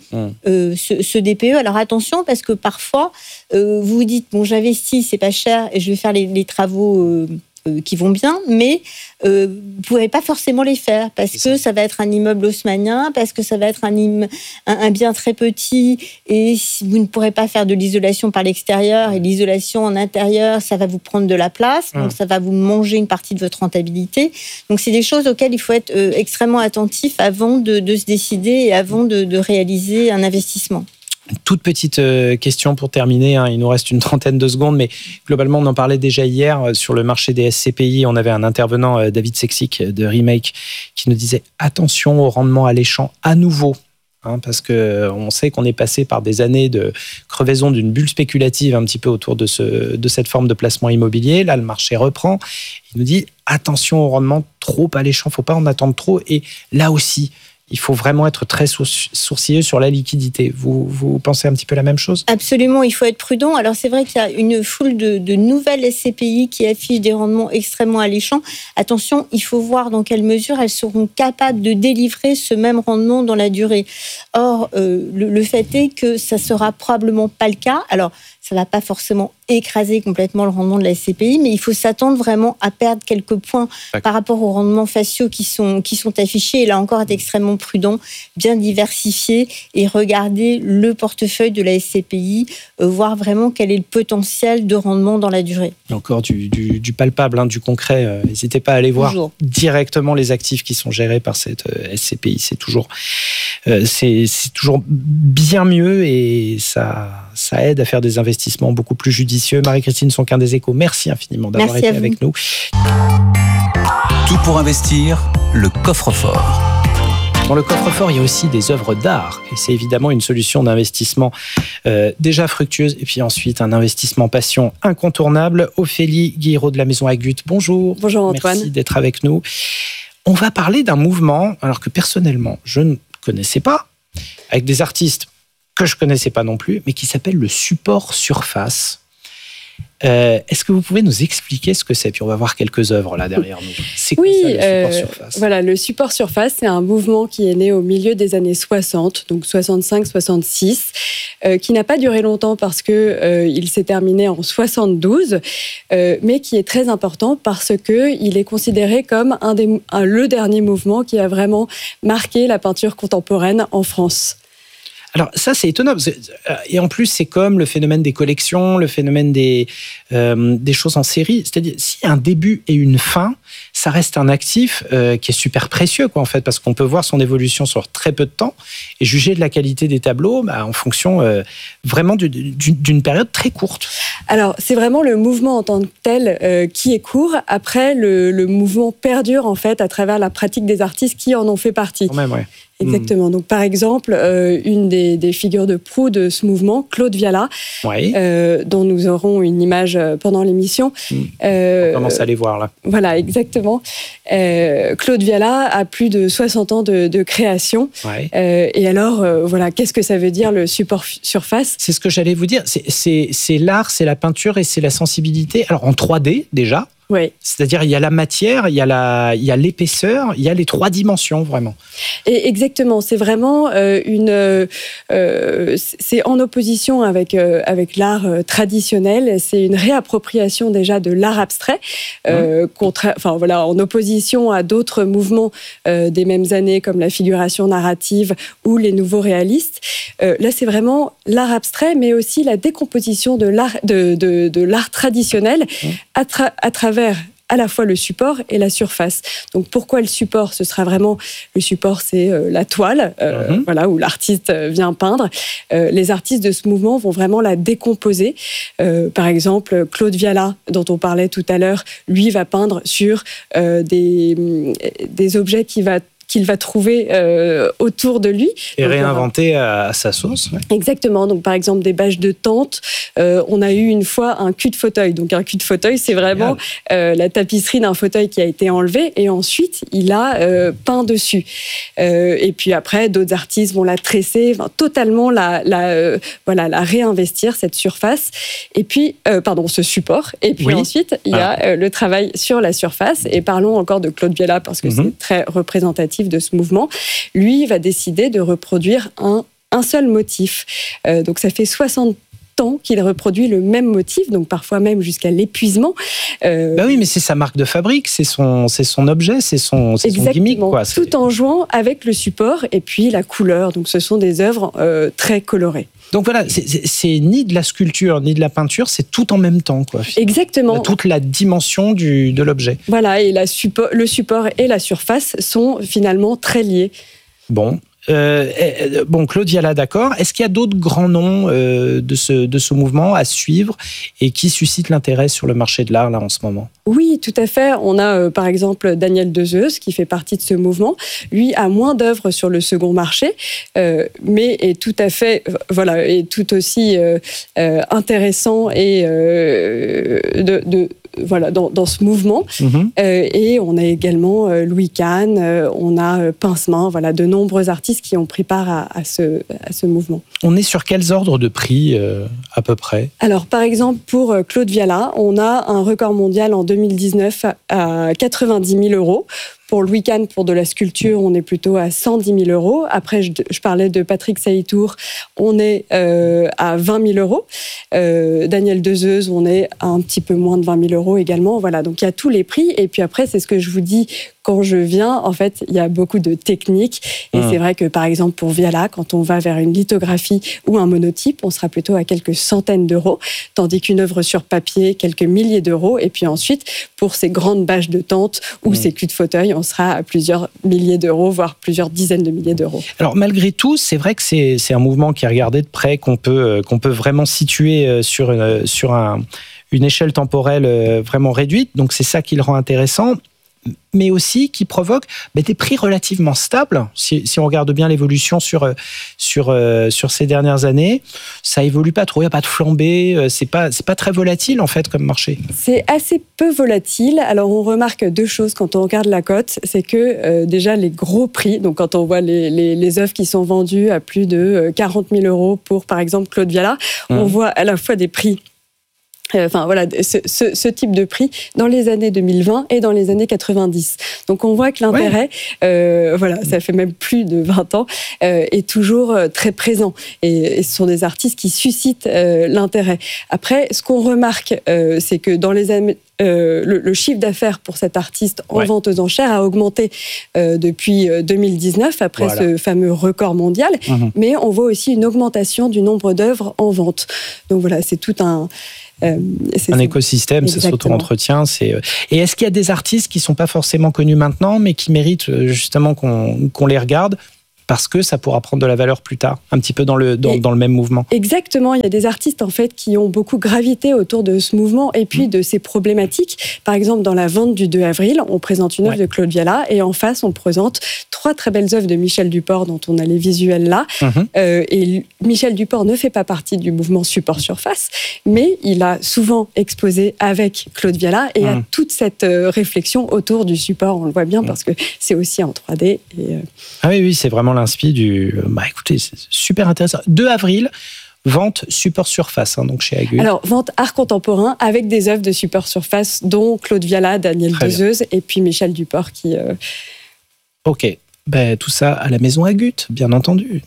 ce DPE. Alors attention, parce que parfois, vous vous dites, bon, j'investis, c'est pas cher, et je vais faire les travaux qui vont bien, mais vous ne pourrez pas forcément les faire, parce que ça va être un immeuble haussmannien, parce que ça va être un bien très petit, et si vous ne pourrez pas faire de l'isolation par l'extérieur, et l'isolation en intérieur, ça va vous prendre de la place, donc ça va vous manger une partie de votre rentabilité. Donc c'est des choses auxquelles il faut être extrêmement attentif avant de se décider et avant de réaliser un investissement. Toute petite question pour terminer, il nous reste une trentaine de secondes, mais globalement on en parlait déjà hier sur le marché des SCPI. On avait un intervenant, David Sexic de Remake, qui nous disait attention au rendement alléchant à nouveau, parce qu'on sait qu'on est passé par des années de crevaison d'une bulle spéculative un petit peu autour de cette forme de placement immobilier. Là, le marché reprend. Il nous dit attention au rendement trop alléchant, il ne faut pas en attendre trop. Et là aussi, il faut vraiment être très sourcilleux sur la liquidité. Vous pensez un petit peu la même chose? Absolument, il faut être prudent. Alors c'est vrai qu'il y a une foule de nouvelles SCPI qui affichent des rendements extrêmement alléchants. Attention, il faut voir dans quelle mesure elles seront capables de délivrer ce même rendement dans la durée. Or, le fait est que ça ne sera probablement pas le cas. Alors, ça ne va pas forcément écraser complètement le rendement de la SCPI, mais il faut s'attendre vraiment à perdre quelques points par rapport aux rendements faciaux qui sont affichés. Et là encore, être extrêmement prudent, bien diversifié et regarder le portefeuille de la SCPI, voir vraiment quel est le potentiel de rendement dans la durée. Encore du palpable, du concret. N'hésitez pas à aller voir directement les actifs qui sont gérés par cette SCPI. C'est toujours bien mieux et ça aide à faire des investissements beaucoup plus judicieux. Marie-Christine Sonquin des Échos, merci infiniment d'avoir été avec nous. Tout pour investir, le coffre-fort. Dans le coffre-fort, il y a aussi des œuvres d'art. Et c'est évidemment une solution d'investissement déjà fructueuse. Et puis ensuite, un investissement passion incontournable. Ophélie Guiraud de la Maison Agut, bonjour. Bonjour Antoine. Merci d'être avec nous. On va parler d'un mouvement, alors que personnellement, je ne connaissais pas, avec des artistes que je ne connaissais pas non plus, mais qui s'appelle le support surface. Est-ce que vous pouvez nous expliquer ce que c'est? Puis on va voir quelques œuvres là derrière nous. C'est quoi ça, le support surface? Voilà, le support surface, c'est un mouvement qui est né au milieu des années 60, donc 65-66, qui n'a pas duré longtemps parce que il s'est terminé en 72, mais qui est très important parce que il est considéré comme le dernier mouvement qui a vraiment marqué la peinture contemporaine en France. Alors ça, c'est étonnant. Et en plus, c'est comme le phénomène des collections, le phénomène des choses en série. C'est-à-dire, s'il y a un début et une fin, ça reste un actif qui est super précieux, quoi, en fait, parce qu'on peut voir son évolution sur très peu de temps et juger de la qualité des tableaux en fonction vraiment d'une période très courte. Alors, c'est vraiment le mouvement en tant que tel qui est court. Après, le mouvement perdure, en fait, à travers la pratique des artistes qui en ont fait partie. Quand même, ouais. Exactement. Donc, par exemple, une des figures de proue de ce mouvement, Claude Viala, dont nous aurons une image pendant l'émission. On commence à les voir, là. Voilà, exactement. Claude Viala a plus de 60 ans de création. Et alors, voilà, qu'est-ce que ça veut dire, le support surface ? C'est ce que j'allais vous dire. C'est l'art, c'est la peinture et c'est la sensibilité. Alors, en 3D, déjà. Oui. C'est-à-dire, il y a la matière, il y a l'épaisseur, il y a les 3 dimensions, vraiment. Et exactement, c'est vraiment c'est en opposition avec l'art traditionnel, c'est une réappropriation déjà de l'art abstrait, en opposition à d'autres mouvements des mêmes années, comme la figuration narrative ou les nouveaux réalistes. Là, c'est vraiment l'art abstrait, mais aussi la décomposition de l'art traditionnel à travers à la fois le support et la surface. Donc pourquoi le support ? Ce sera vraiment, le support, c'est la toile, voilà, où l'artiste vient peindre. Les artistes de ce mouvement vont vraiment la décomposer. Par exemple, Claude Viala, dont on parlait tout à l'heure, lui va peindre sur des objets qu'il va trouver autour de lui. Et donc, réinventer à sa sauce. Ouais. Exactement. Donc, par exemple, des bâches de tente. On a eu une fois un cul de fauteuil. Donc, un cul de fauteuil, c'est vraiment la tapisserie d'un fauteuil qui a été enlevée. Et ensuite, il a peint dessus. Et puis après, d'autres artistes vont la tresser, totalement la réinvestir, cette surface. Et puis, ce support. Et puis ensuite, il y a le travail sur la surface. Et parlons encore de Claude Viala, parce que c'est très représentatif de ce mouvement. Lui va décider de reproduire un seul motif. Donc ça fait 60 ans qu'il reproduit le même motif, donc parfois même jusqu'à l'épuisement. Oui, mais c'est sa marque de fabrique, c'est son objet, c'est son gimmick, quoi. Tout en jouant avec le support et puis la couleur. Donc ce sont des œuvres très colorées. Donc voilà, c'est ni de la sculpture ni de la peinture, c'est tout en même temps, quoi. Exactement. Toute la dimension de l'objet. Voilà, et le support et la surface sont finalement très liés. Bon, Claude Viala, d'accord. Est-ce qu'il y a d'autres grands noms de ce mouvement à suivre et qui suscitent l'intérêt sur le marché de l'art là en ce moment ? Oui, tout à fait. On a par exemple Daniel Dezeuze qui fait partie de ce mouvement. Lui a moins d'œuvres sur le second marché, mais est tout à fait, est tout aussi intéressant et dans ce mouvement. Et on a également Louis Kahn, on a Pincemain, de nombreux artistes qui ont pris part à ce mouvement. On est sur quels ordres de prix à peu près ? Alors, par exemple, pour Claude Viala, on a un record mondial en 2019 à 90 000 €. Pour Louis Kahn, pour de la sculpture, on est plutôt à 110 000 €. Après, je parlais de Patrick Saïtour, on est à 20 000 €. Daniel Dezeuze, on est à un petit peu moins de 20 000 € également. Voilà, donc il y a tous les prix. Et puis après, c'est ce que je vous dis quand je viens. En fait, il y a beaucoup de techniques. Et c'est vrai que, par exemple, pour Viala, quand on va vers une lithographie ou un monotype, on sera plutôt à quelques centaines d'euros. Tandis qu'une œuvre sur papier, quelques milliers d'euros. Et puis ensuite, pour ces grandes bâches de tente ou ces culs de fauteuil, on sera à plusieurs milliers d'euros, voire plusieurs dizaines de milliers d'euros. Alors malgré tout, c'est vrai que c'est un mouvement qui est regardé de près, qu'on peut vraiment situer sur une échelle temporelle vraiment réduite. Donc c'est ça qui le rend intéressant, mais aussi qui provoque des prix relativement stables. Si on regarde bien l'évolution sur ces dernières années, ça évolue pas trop, il n'y a pas de flambée, c'est pas très volatile en fait comme marché. C'est assez peu volatile. Alors on remarque deux choses quand on regarde la cote, c'est que déjà les gros prix, donc quand on voit les œuvres qui sont vendues à plus de 40 000 € pour par exemple Claude Viala, on voit à la fois des prix ce type de prix dans les années 2020 et dans les années 90. Donc on voit que l'intérêt, ça fait même plus de 20 ans, est toujours très présent. Et ce sont des artistes qui suscitent l'intérêt. Après, ce qu'on remarque, c'est que dans les années le chiffre d'affaires pour cet artiste en vente aux enchères a augmenté depuis 2019, après ce fameux record mondial. Mais on voit aussi une augmentation du nombre d'œuvres en vente. Donc voilà, c'est tout un écosystème, ça s'auto-entretient. Et est-ce qu'il y a des artistes qui ne sont pas forcément connus maintenant, mais qui méritent justement qu'on les regarde parce que ça pourra prendre de la valeur plus tard, un petit peu dans le même mouvement. Exactement, il y a des artistes en fait qui ont beaucoup gravité autour de ce mouvement et puis de ces problématiques. Par exemple, dans la vente du 2 avril, on présente une œuvre de Claude Viala et en face, on présente 3 très belles œuvres de Michel Duport dont on a les visuels là. Et Michel Duport ne fait pas partie du mouvement support surface, mais il a souvent exposé avec Claude Viala et a toute cette réflexion autour du support. On le voit bien parce que c'est aussi en 3D. Ah oui, c'est vraiment l'inspi du... écoutez, c'est super intéressant. 2 avril, vente support surface, donc chez Agul. Alors, vente art contemporain avec des œuvres de support surface, dont Claude Viala, Daniel Dezeuse et puis Michel Duport qui... Ok, tout ça à la maison Agut, bien entendu.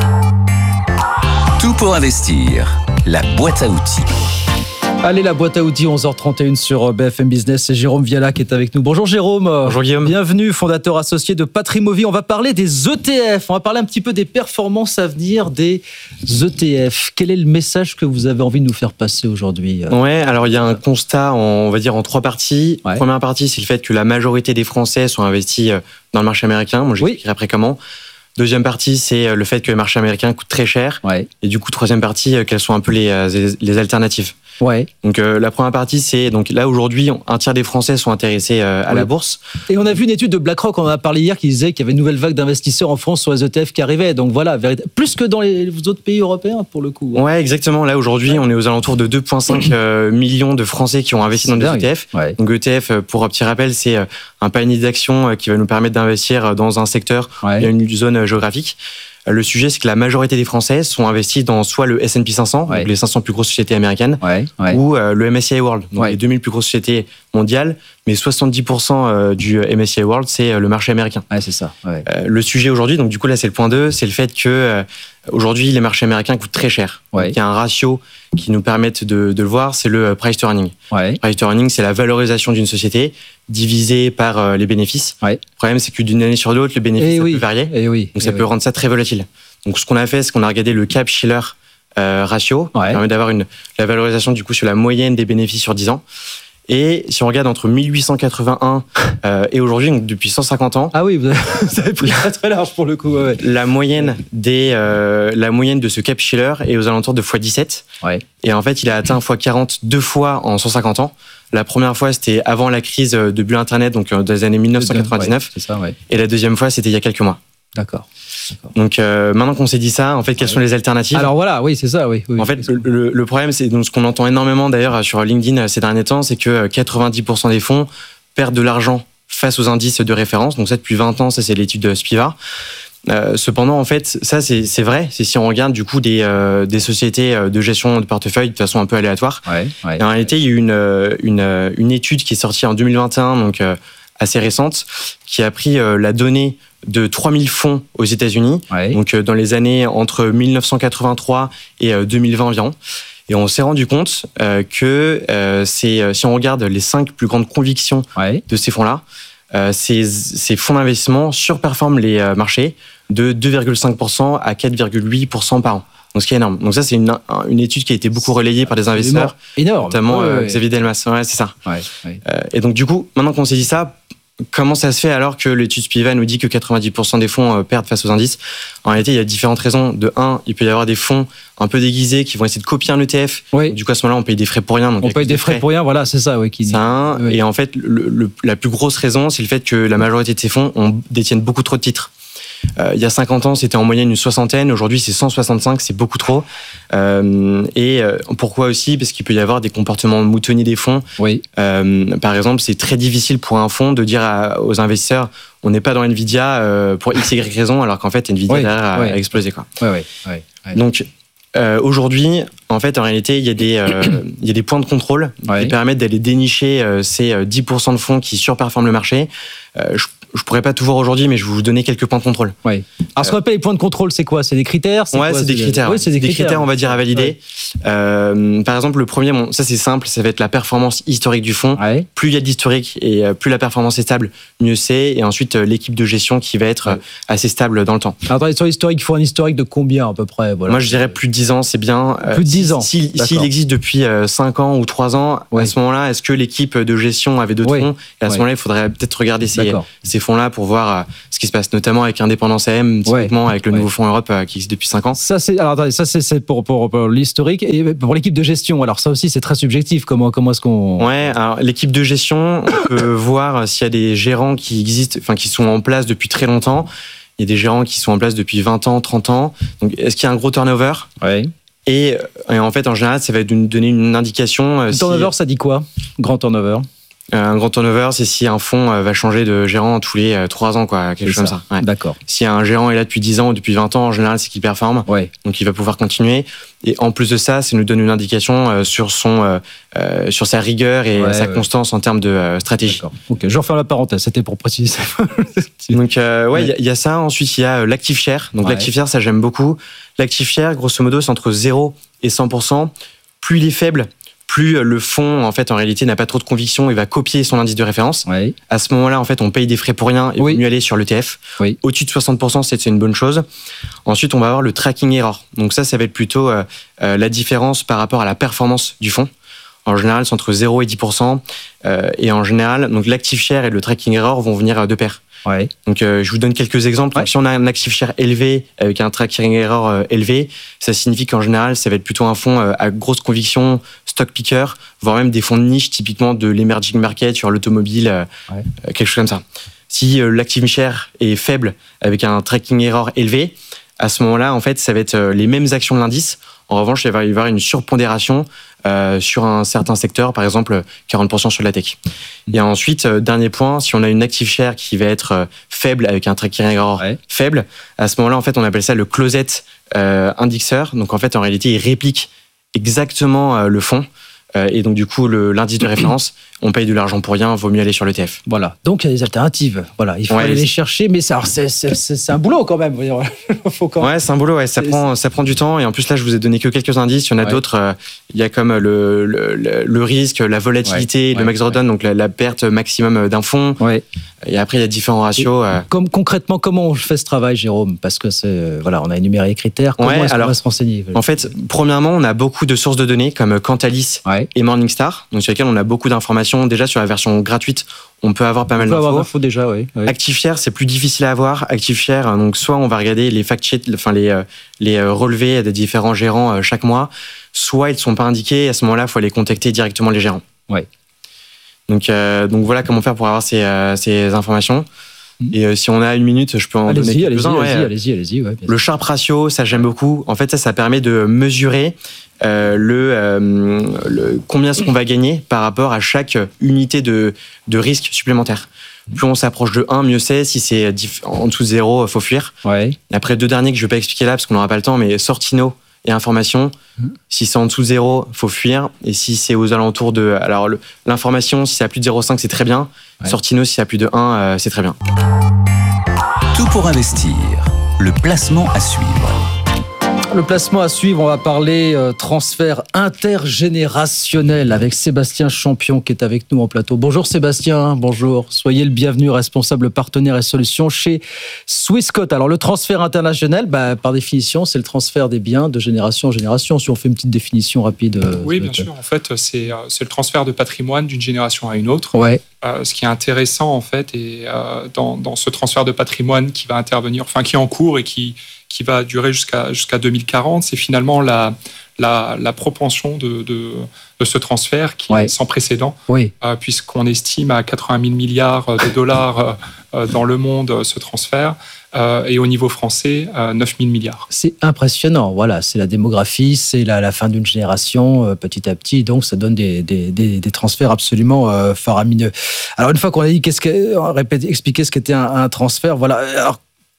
Tout pour investir, la boîte à outils. Allez, la boîte à outils, 11h31 sur BFM Business. C'est Jérôme Viala qui est avec nous. Bonjour Jérôme. Bonjour Guillaume. Bienvenue, fondateur associé de Patrimovie. On va parler des ETF. On va parler un petit peu des performances à venir des ETF. Quel est le message que vous avez envie de nous faire passer aujourd'hui ? Ouais, alors il y a un constat, on va dire en 3 parties. Première partie, c'est le fait que la majorité des Français sont investis dans le marché américain. Moi, j'expliquerai après comment. Deuxième partie, c'est le fait que le marché américain coûte très cher. Et du coup, troisième partie, quelles sont un peu les alternatives. Donc la première partie, c'est donc là aujourd'hui, un tiers des Français sont intéressés à la bourse. Et on a vu une étude de BlackRock, on en a parlé hier, qui disait qu'il y avait une nouvelle vague d'investisseurs en France sur les ETF qui arrivait. Donc voilà, plus que dans les autres pays européens pour le coup. Ouais, exactement. Là aujourd'hui, on est aux alentours de 2,5 millions de Français qui ont investi dans des ETF. Donc ETF, pour un petit rappel, c'est un panier d'actions qui va nous permettre d'investir dans un secteur, il y a une zone géographique. Le sujet, c'est que la majorité des Français sont investis dans soit le S&P 500, donc les 500 plus grosses sociétés américaines, ou le MSCI World, donc les 2000 plus grosses sociétés mondiales, mais 70% du MSCI World, c'est le marché américain. C'est ça. Le sujet aujourd'hui, donc du coup là c'est le point 2, c'est le fait que aujourd'hui les marchés américains coûtent très cher. Donc, il y a un ratio qui nous permet de le voir, c'est le price to earning. Price to earning, c'est la valorisation d'une société divisée par les bénéfices. Le problème, c'est que d'une année sur l'autre, le bénéfice peut varier. Donc ça peut rendre ça très volatile. Donc ce qu'on a fait, c'est qu'on a regardé le Cap-Shiller ratio, qui permet d'avoir la valorisation du coup sur la moyenne des bénéfices sur 10 ans. Et si on regarde entre 1881 et aujourd'hui, donc depuis 150 ans... Ah oui, vous avez pris très large pour le coup. La moyenne de ce Cap-Shiller est aux alentours de x17. Et en fait, il a atteint x40 2 fois en 150 ans. La première fois, c'était avant la crise de bulle Internet, donc dans les années 1999. Et la deuxième fois, c'était il y a quelques mois. D'accord. Donc maintenant qu'on s'est dit ça, en fait, quelles sont les alternatives ? Alors voilà, c'est ça, En fait, le problème, c'est donc ce qu'on entend énormément d'ailleurs sur LinkedIn ces derniers temps, c'est que 90% des fonds perdent de l'argent face aux indices de référence. Donc ça, depuis 20 ans, ça c'est l'étude de Spiva. Cependant, en fait, ça c'est vrai. C'est si on regarde du coup des sociétés de gestion de portefeuille de façon un peu aléatoire. Et en réalité, il y a eu une étude qui est sortie en 2021, donc assez récente, qui a pris la donnée de 3000 fonds aux États-Unis, donc dans les années entre 1983 et 2020 environ. Et on s'est rendu compte que si on regarde les 5 plus grandes convictions de ces fonds-là, ces fonds d'investissement surperforment les marchés de 2,5% à 4,8% par an. Donc, ce qui est énorme. Donc ça, c'est une étude qui a été beaucoup relayée par des investisseurs, notamment Xavier Delmas. C'est ça. Et donc, du coup, maintenant qu'on s'est dit ça, comment ça se fait alors que l'étude Spiva nous dit que 90% des fonds perdent face aux indices ? En réalité, il y a différentes raisons. De 1, il peut y avoir des fonds un peu déguisés qui vont essayer de copier un ETF. Du coup, à ce moment-là, on paye des frais pour rien. Donc on paye des frais pour rien, voilà, c'est ça. Et en fait, la plus grosse raison, c'est le fait que la majorité de ces fonds détiennent beaucoup trop de titres. Il y a 50 ans, c'était en moyenne une 60aine. Aujourd'hui, c'est 165, c'est beaucoup trop. Pourquoi aussi ? Parce qu'il peut y avoir des comportements moutonniers des fonds. Par exemple, c'est très difficile pour un fonds de dire aux investisseurs on n'est pas dans Nvidia pour X, Y raison, alors qu'en fait, Nvidia derrière a explosé. Donc, aujourd'hui, en fait, en réalité, il y a des points de contrôle qui permettent d'aller dénicher ces 10% de fonds qui surperforment le marché. je pourrais pas tout voir aujourd'hui, mais je vais vous donner quelques points de contrôle. Oui. Alors, ce qu'on appelle les points de contrôle, c'est quoi? C'est des critères? C'est des critères. Oui, c'est des critères, on va dire, à valider. Ouais. Par exemple, le premier, ça c'est simple, ça va être la performance historique du fonds. Ouais. Plus il y a d'historique et plus la performance est stable, mieux c'est. Et ensuite, l'équipe de gestion qui va être assez stable dans le temps. Alors, sur l'historique, il faut un historique de combien à peu près? Voilà. Moi, je dirais plus de 10 ans, c'est bien. Plus de 10 ans. S'il existe depuis 5 ans ou 3 ans, à ce moment-là, est-ce que l'équipe de gestion avait d'autres fonds? Et à ce moment-là, il faudrait peut-être regarder ces fonds-là pour voir ce qui se passe, notamment avec Indépendance AM, typiquement avec le nouveau fonds Europe qui existe depuis 5 ans. Ça, c'est pour l'historique. Et pour l'équipe de gestion, alors ça aussi, c'est très subjectif. Comment est-ce qu'on... Ouais, alors l'équipe de gestion, on peut voir s'il y a des gérants qui existent, enfin qui sont en place depuis très longtemps. Il y a des gérants qui sont en place depuis 20 ans, 30 ans. Donc, est-ce qu'il y a un gros turnover? Oui. Et en fait, en général, ça va donner une indication. Turnover, ça dit quoi? Grand turnover? Un grand turnover, c'est si un fonds va changer de gérant tous les 3 ans, quoi, quelque chose comme ça. Ouais. D'accord. Si un gérant est là depuis 10 ans ou depuis 20 ans, en général, c'est qu'il performe. Ouais. Donc, il va pouvoir continuer. Et en plus de ça nous donne une indication sur sa rigueur et sa constance en termes de stratégie. D'accord. Ok, je referme la parenthèse, c'était pour préciser. Donc, il y a ça. Ensuite, il y a l'active share. Donc, l'active share, ça, j'aime beaucoup. L'active share, grosso modo, c'est entre 0 et 100%. Plus il est faible, plus le fonds, en fait, en réalité, n'a pas trop de conviction et va copier son indice de référence. Ouais. À ce moment-là, en fait, on paye des frais pour rien et il vaut mieux aller sur l'ETF. Oui. Au-dessus de 60%, c'est une bonne chose. Ensuite, on va avoir le tracking error. Donc ça va être plutôt la différence par rapport à la performance du fonds. En général, c'est entre 0 et 10%. Et en général, donc l'active share et le tracking error vont venir de pair. Ouais. Donc, je vous donne quelques exemples. Donc, si on a un active share élevé avec un tracking error élevé, ça signifie qu'en général, ça va être plutôt un fonds à grosse conviction, stock picker, voire même des fonds de niche, typiquement de l'emerging market sur l'automobile, quelque chose comme ça. Si l'active share est faible avec un tracking error élevé, à ce moment-là, en fait, ça va être les mêmes actions de l'indice. En revanche, il va y avoir une surpondération sur un certain secteur, par exemple 40% sur la tech. Et ensuite, dernier point, si on a une active share qui va être faible avec un tracking error faible, à ce moment-là, en fait, on appelle ça le closet indexer. Donc, en fait, en réalité, il réplique exactement le fonds. Et donc, du coup, l'indice de référence, on paye de l'argent pour rien, vaut mieux aller sur l'ETF. Voilà. Donc, il y a des alternatives. Voilà. Il faut aller les chercher, mais c'est un boulot quand même. Ouais, c'est un boulot, ça prend du temps. Et en plus, là, je vous ai donné que quelques indices. Il y en a d'autres. Il y a comme le risque, la volatilité, le max drawdown, donc la perte maximum d'un fonds. Ouais. Et après, il y a différents ratios. Concrètement, comment on fait ce travail, Jérôme? Parce que on a énuméré les critères. Comment est-ce qu'on va se renseigner? En fait, premièrement, on a beaucoup de sources de données comme Cantalis et Morningstar, donc sur lesquelles on a beaucoup d'informations. Déjà, sur la version gratuite, on peut avoir pas mal d'infos. Déjà, oui. Active share, c'est plus difficile à avoir. Active share, donc soit on va regarder les fact sheets, enfin les relevés des différents gérants chaque mois, soit ils ne sont pas indiqués. Et à ce moment-là, il faut aller contacter directement les gérants. Ouais. Donc voilà comment faire pour avoir ces informations. Et si on a une minute, je peux en donner quelques-uns. Allez-y. Ouais, le Sharpe ratio, ça j'aime beaucoup. En fait, ça permet de mesurer combien est-ce qu'on va gagner par rapport à chaque unité de risque supplémentaire. Plus on s'approche de 1, mieux c'est. Si c'est en dessous de 0, il faut fuir. Ouais. Après, 2 derniers que je ne vais pas expliquer là parce qu'on n'aura pas le temps, mais Sortino et information. Si c'est en dessous de 0, il faut fuir. Et si c'est aux alentours de... Alors, l'information, si c'est à plus de 0,5, c'est très bien. Ouais. Sortino, si c'est à plus de 1, c'est très bien. Tout pour investir. Le placement à suivre. Le placement à suivre, on va parler transfert intergénérationnel avec Sébastien Champion qui est avec nous en plateau. Bonjour Sébastien, bonjour. Soyez le bienvenu, responsable partenaire et solutions chez Swissquote. Alors le transfert international, par définition, c'est le transfert des biens de génération en génération. Si on fait une petite définition rapide. Oui, bien sûr. En fait, c'est le transfert de patrimoine d'une génération à une autre. Ouais. Ce qui est intéressant en fait, et dans ce transfert de patrimoine qui va intervenir, enfin qui est en cours et qui va durer jusqu'à 2040, c'est finalement la propension de ce transfert qui est sans précédent, puisqu'on estime à 80 000 milliards de dollars dans le monde ce transfert, et au niveau français, 9 000 milliards. C'est impressionnant, voilà, c'est la démographie, c'est la fin d'une génération petit à petit, donc ça donne des transferts absolument faramineux. Alors une fois qu'on a dit expliquer ce qu'était un transfert, voilà. Alors,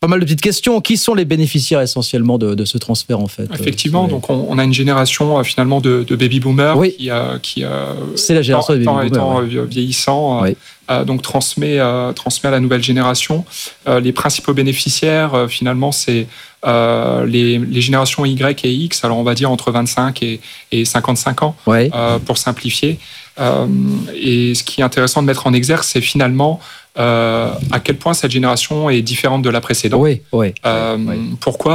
pas mal de petites questions. Qui sont les bénéficiaires essentiellement de ce transfert en fait? Effectivement, donc on a une génération finalement de baby boomers qui c'est la génération des baby boomers, vieillissant, donc transmet à la nouvelle génération. Les principaux bénéficiaires finalement c'est les générations Y et X, alors on va dire entre 25 et 55 ans, pour simplifier. Et ce qui est intéressant de mettre en exergue, c'est finalement à quel point cette génération est différente de la précédente. Pourquoi ?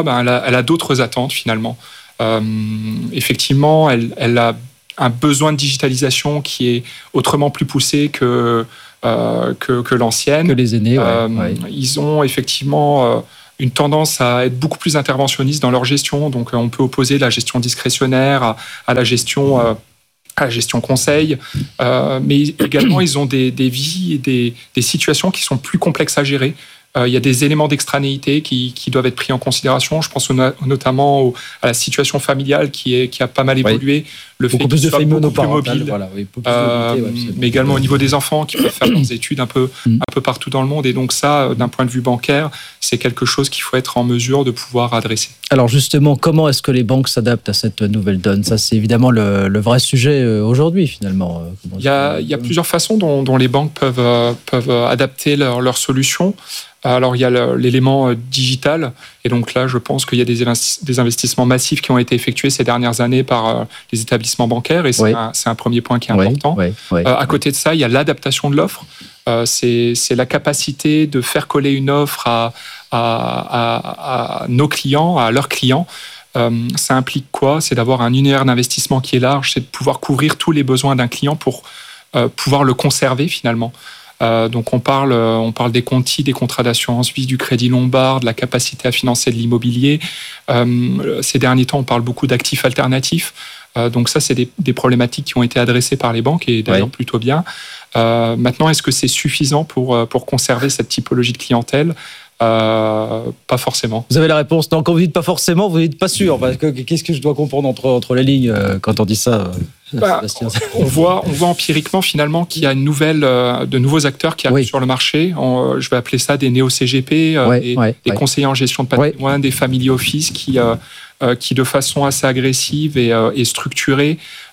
Elle a d'autres attentes finalement. Effectivement, elle a un besoin de digitalisation qui est autrement plus poussé que l'ancienne. Que les aînés, Ils ont effectivement une tendance à être beaucoup plus interventionnistes dans leur gestion. Donc, on peut opposer la gestion discrétionnaire à la gestion conseil, mais également ils ont des vies et des situations qui sont plus complexes à gérer. Il y a des éléments d'extranéité qui doivent être pris en considération. Je pense notamment à la situation familiale qui a pas mal évolué. Le fait qu'ils soient beaucoup plus mobiles, mais également au niveau des enfants qui peuvent faire leurs études un peu partout dans le monde. Et donc ça, d'un point de vue bancaire, c'est quelque chose qu'il faut être en mesure de pouvoir adresser. Alors justement, comment est-ce que les banques s'adaptent à cette nouvelle donne ? Ça, c'est évidemment le vrai sujet aujourd'hui, finalement. Il y a plusieurs façons dont les banques peuvent adapter leurs solutions. Alors, il y a l'élément digital. Et donc là, je pense qu'il y a des investissements massifs qui ont été effectués ces dernières années par les établissements bancaires. Et c'est un premier point qui est important. À côté de ça, il y a l'adaptation de l'offre. C'est la capacité de faire coller une offre à nos clients, à leurs clients. Ça implique quoi ? C'est d'avoir un univers d'investissement qui est large, c'est de pouvoir couvrir tous les besoins d'un client pour pouvoir le conserver finalement. Donc on parle des contis, des contrats d'assurance vie, du crédit lombard, de la capacité à financer de l'immobilier. Ces derniers temps, on parle beaucoup d'actifs alternatifs. Donc ça, c'est des problématiques qui ont été adressées par les banques et d'ailleurs plutôt bien. Maintenant, est-ce que c'est suffisant pour conserver cette typologie de clientèle ? Pas forcément. Vous avez la réponse. Non, quand vous dites pas forcément, vous dites pas sûr. Parce que qu'est-ce que je dois comprendre entre les lignes quand on dit ça, Sébastien ? On voit empiriquement finalement qu'il y a de nouveaux acteurs qui arrivent sur le marché. Je vais appeler ça des néo-CGP, des conseillers en gestion de patrimoine, des family office qui de façon assez agressive et structurée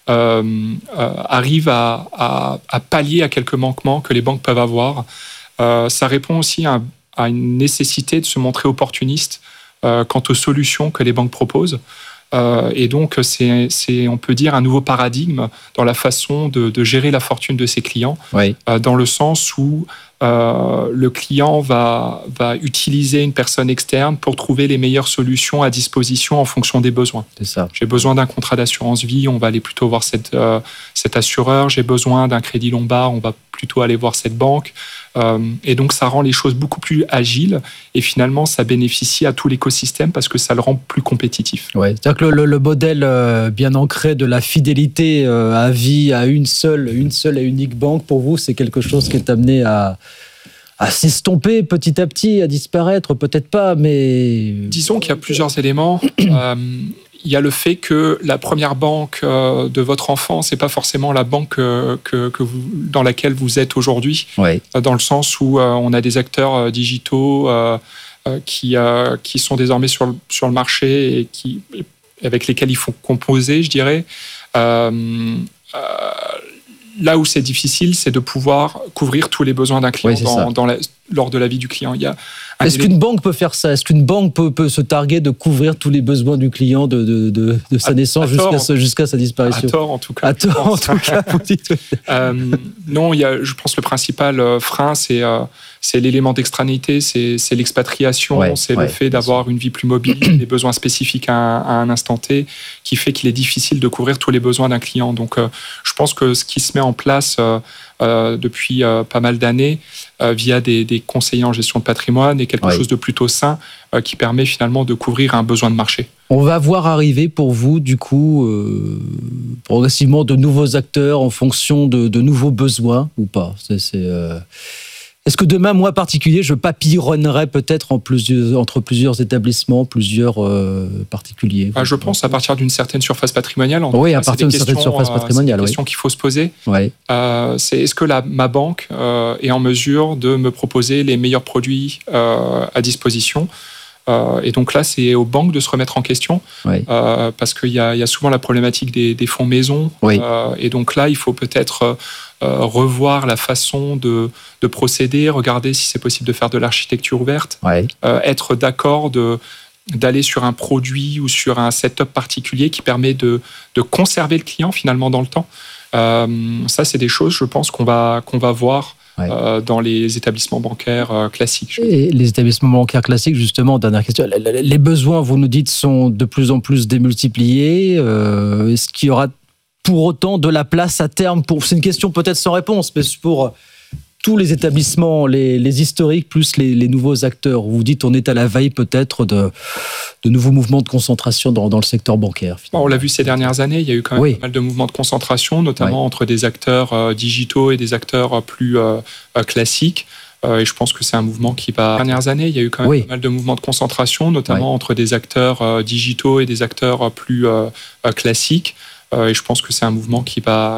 arrivent à pallier à quelques manquements que les banques peuvent avoir. Ça répond aussi à une nécessité de se montrer opportuniste quant aux solutions que les banques proposent. Et donc, c'est, on peut dire, un nouveau paradigme dans la façon de gérer la fortune de ses clients, dans le sens où le client va utiliser une personne externe pour trouver les meilleures solutions à disposition en fonction des besoins. C'est ça. J'ai besoin d'un contrat d'assurance vie, on va aller plutôt voir cet assureur. J'ai besoin d'un crédit lombard, on va plutôt aller voir cette banque. Et donc, ça rend les choses beaucoup plus agiles et finalement, ça bénéficie à tout l'écosystème parce que ça le rend plus compétitif. C'est-à-dire que le modèle bien ancré de la fidélité à vie à une seule et unique banque, pour vous, c'est quelque chose qui est amené à s'estomper petit à petit, à disparaître, peut-être pas, mais... Disons qu'il y a plusieurs éléments. Il y a le fait que la première banque de votre enfant, c'est pas forcément la banque dans laquelle vous êtes aujourd'hui, dans le sens où on a des acteurs digitaux qui sont désormais sur le marché et avec lesquels il faut composer, je dirais. Là où c'est difficile, c'est de pouvoir couvrir tous les besoins d'un client lors de la vie du client. Est-ce qu'une banque peut faire ça ? Est-ce qu'une banque peut se targuer de couvrir tous les besoins du client de sa naissance jusqu'à sa disparition ? À tort, en tout cas. Vous dites. Non, je pense que le principal frein, c'est l'élément d'extranéité, c'est l'expatriation, c'est le fait d'avoir une vie plus mobile, des besoins spécifiques à un instant T, qui fait qu'il est difficile de couvrir tous les besoins d'un client. Donc, je pense que ce qui se met en place depuis pas mal d'années via des conseillers en gestion de patrimoine est quelque chose de plutôt sain qui permet finalement de couvrir un besoin de marché. On va voir arriver pour vous, du coup, progressivement de nouveaux acteurs en fonction de nouveaux besoins ou pas ? Est-ce que demain, moi particulier, je papillonnerai peut-être entre plusieurs établissements, plusieurs particuliers? Je pense à partir d'une certaine surface patrimoniale. Oui, à partir d'une certaine surface patrimoniale. C'est une question qu'il faut se poser. Ouais. C'est est-ce que ma banque est en mesure de me proposer les meilleurs produits à disposition? Et donc là, c'est aux banques de se remettre en question, parce qu'il y a souvent la problématique des fonds maison. Et donc là, il faut peut-être revoir la façon de procéder, regarder si c'est possible de faire de l'architecture ouverte, être d'accord d'aller sur un produit ou sur un setup particulier qui permet de conserver le client finalement dans le temps. Ça, c'est des choses, je pense, qu'on va voir dans les établissements bancaires classiques. Et les établissements bancaires classiques, justement, dernière question, les besoins, vous nous dites, sont de plus en plus démultipliés. Est-ce qu'il y aura pour autant de la place à terme c'est une question peut-être sans réponse, mais pour tous les établissements, les historiques, plus les nouveaux acteurs? Vous dites on est à la veille peut-être de nouveaux mouvements de concentration dans le secteur bancaire. On l'a vu ces dernières années, il y a eu quand même pas mal de mouvements de concentration, notamment entre des acteurs digitaux et des acteurs plus classiques. Et je pense que c'est un mouvement qui va... Ces dernières années, il y a eu quand même pas mal de mouvements de concentration, notamment entre des acteurs digitaux et des acteurs plus classiques. Et je pense que c'est un mouvement qui va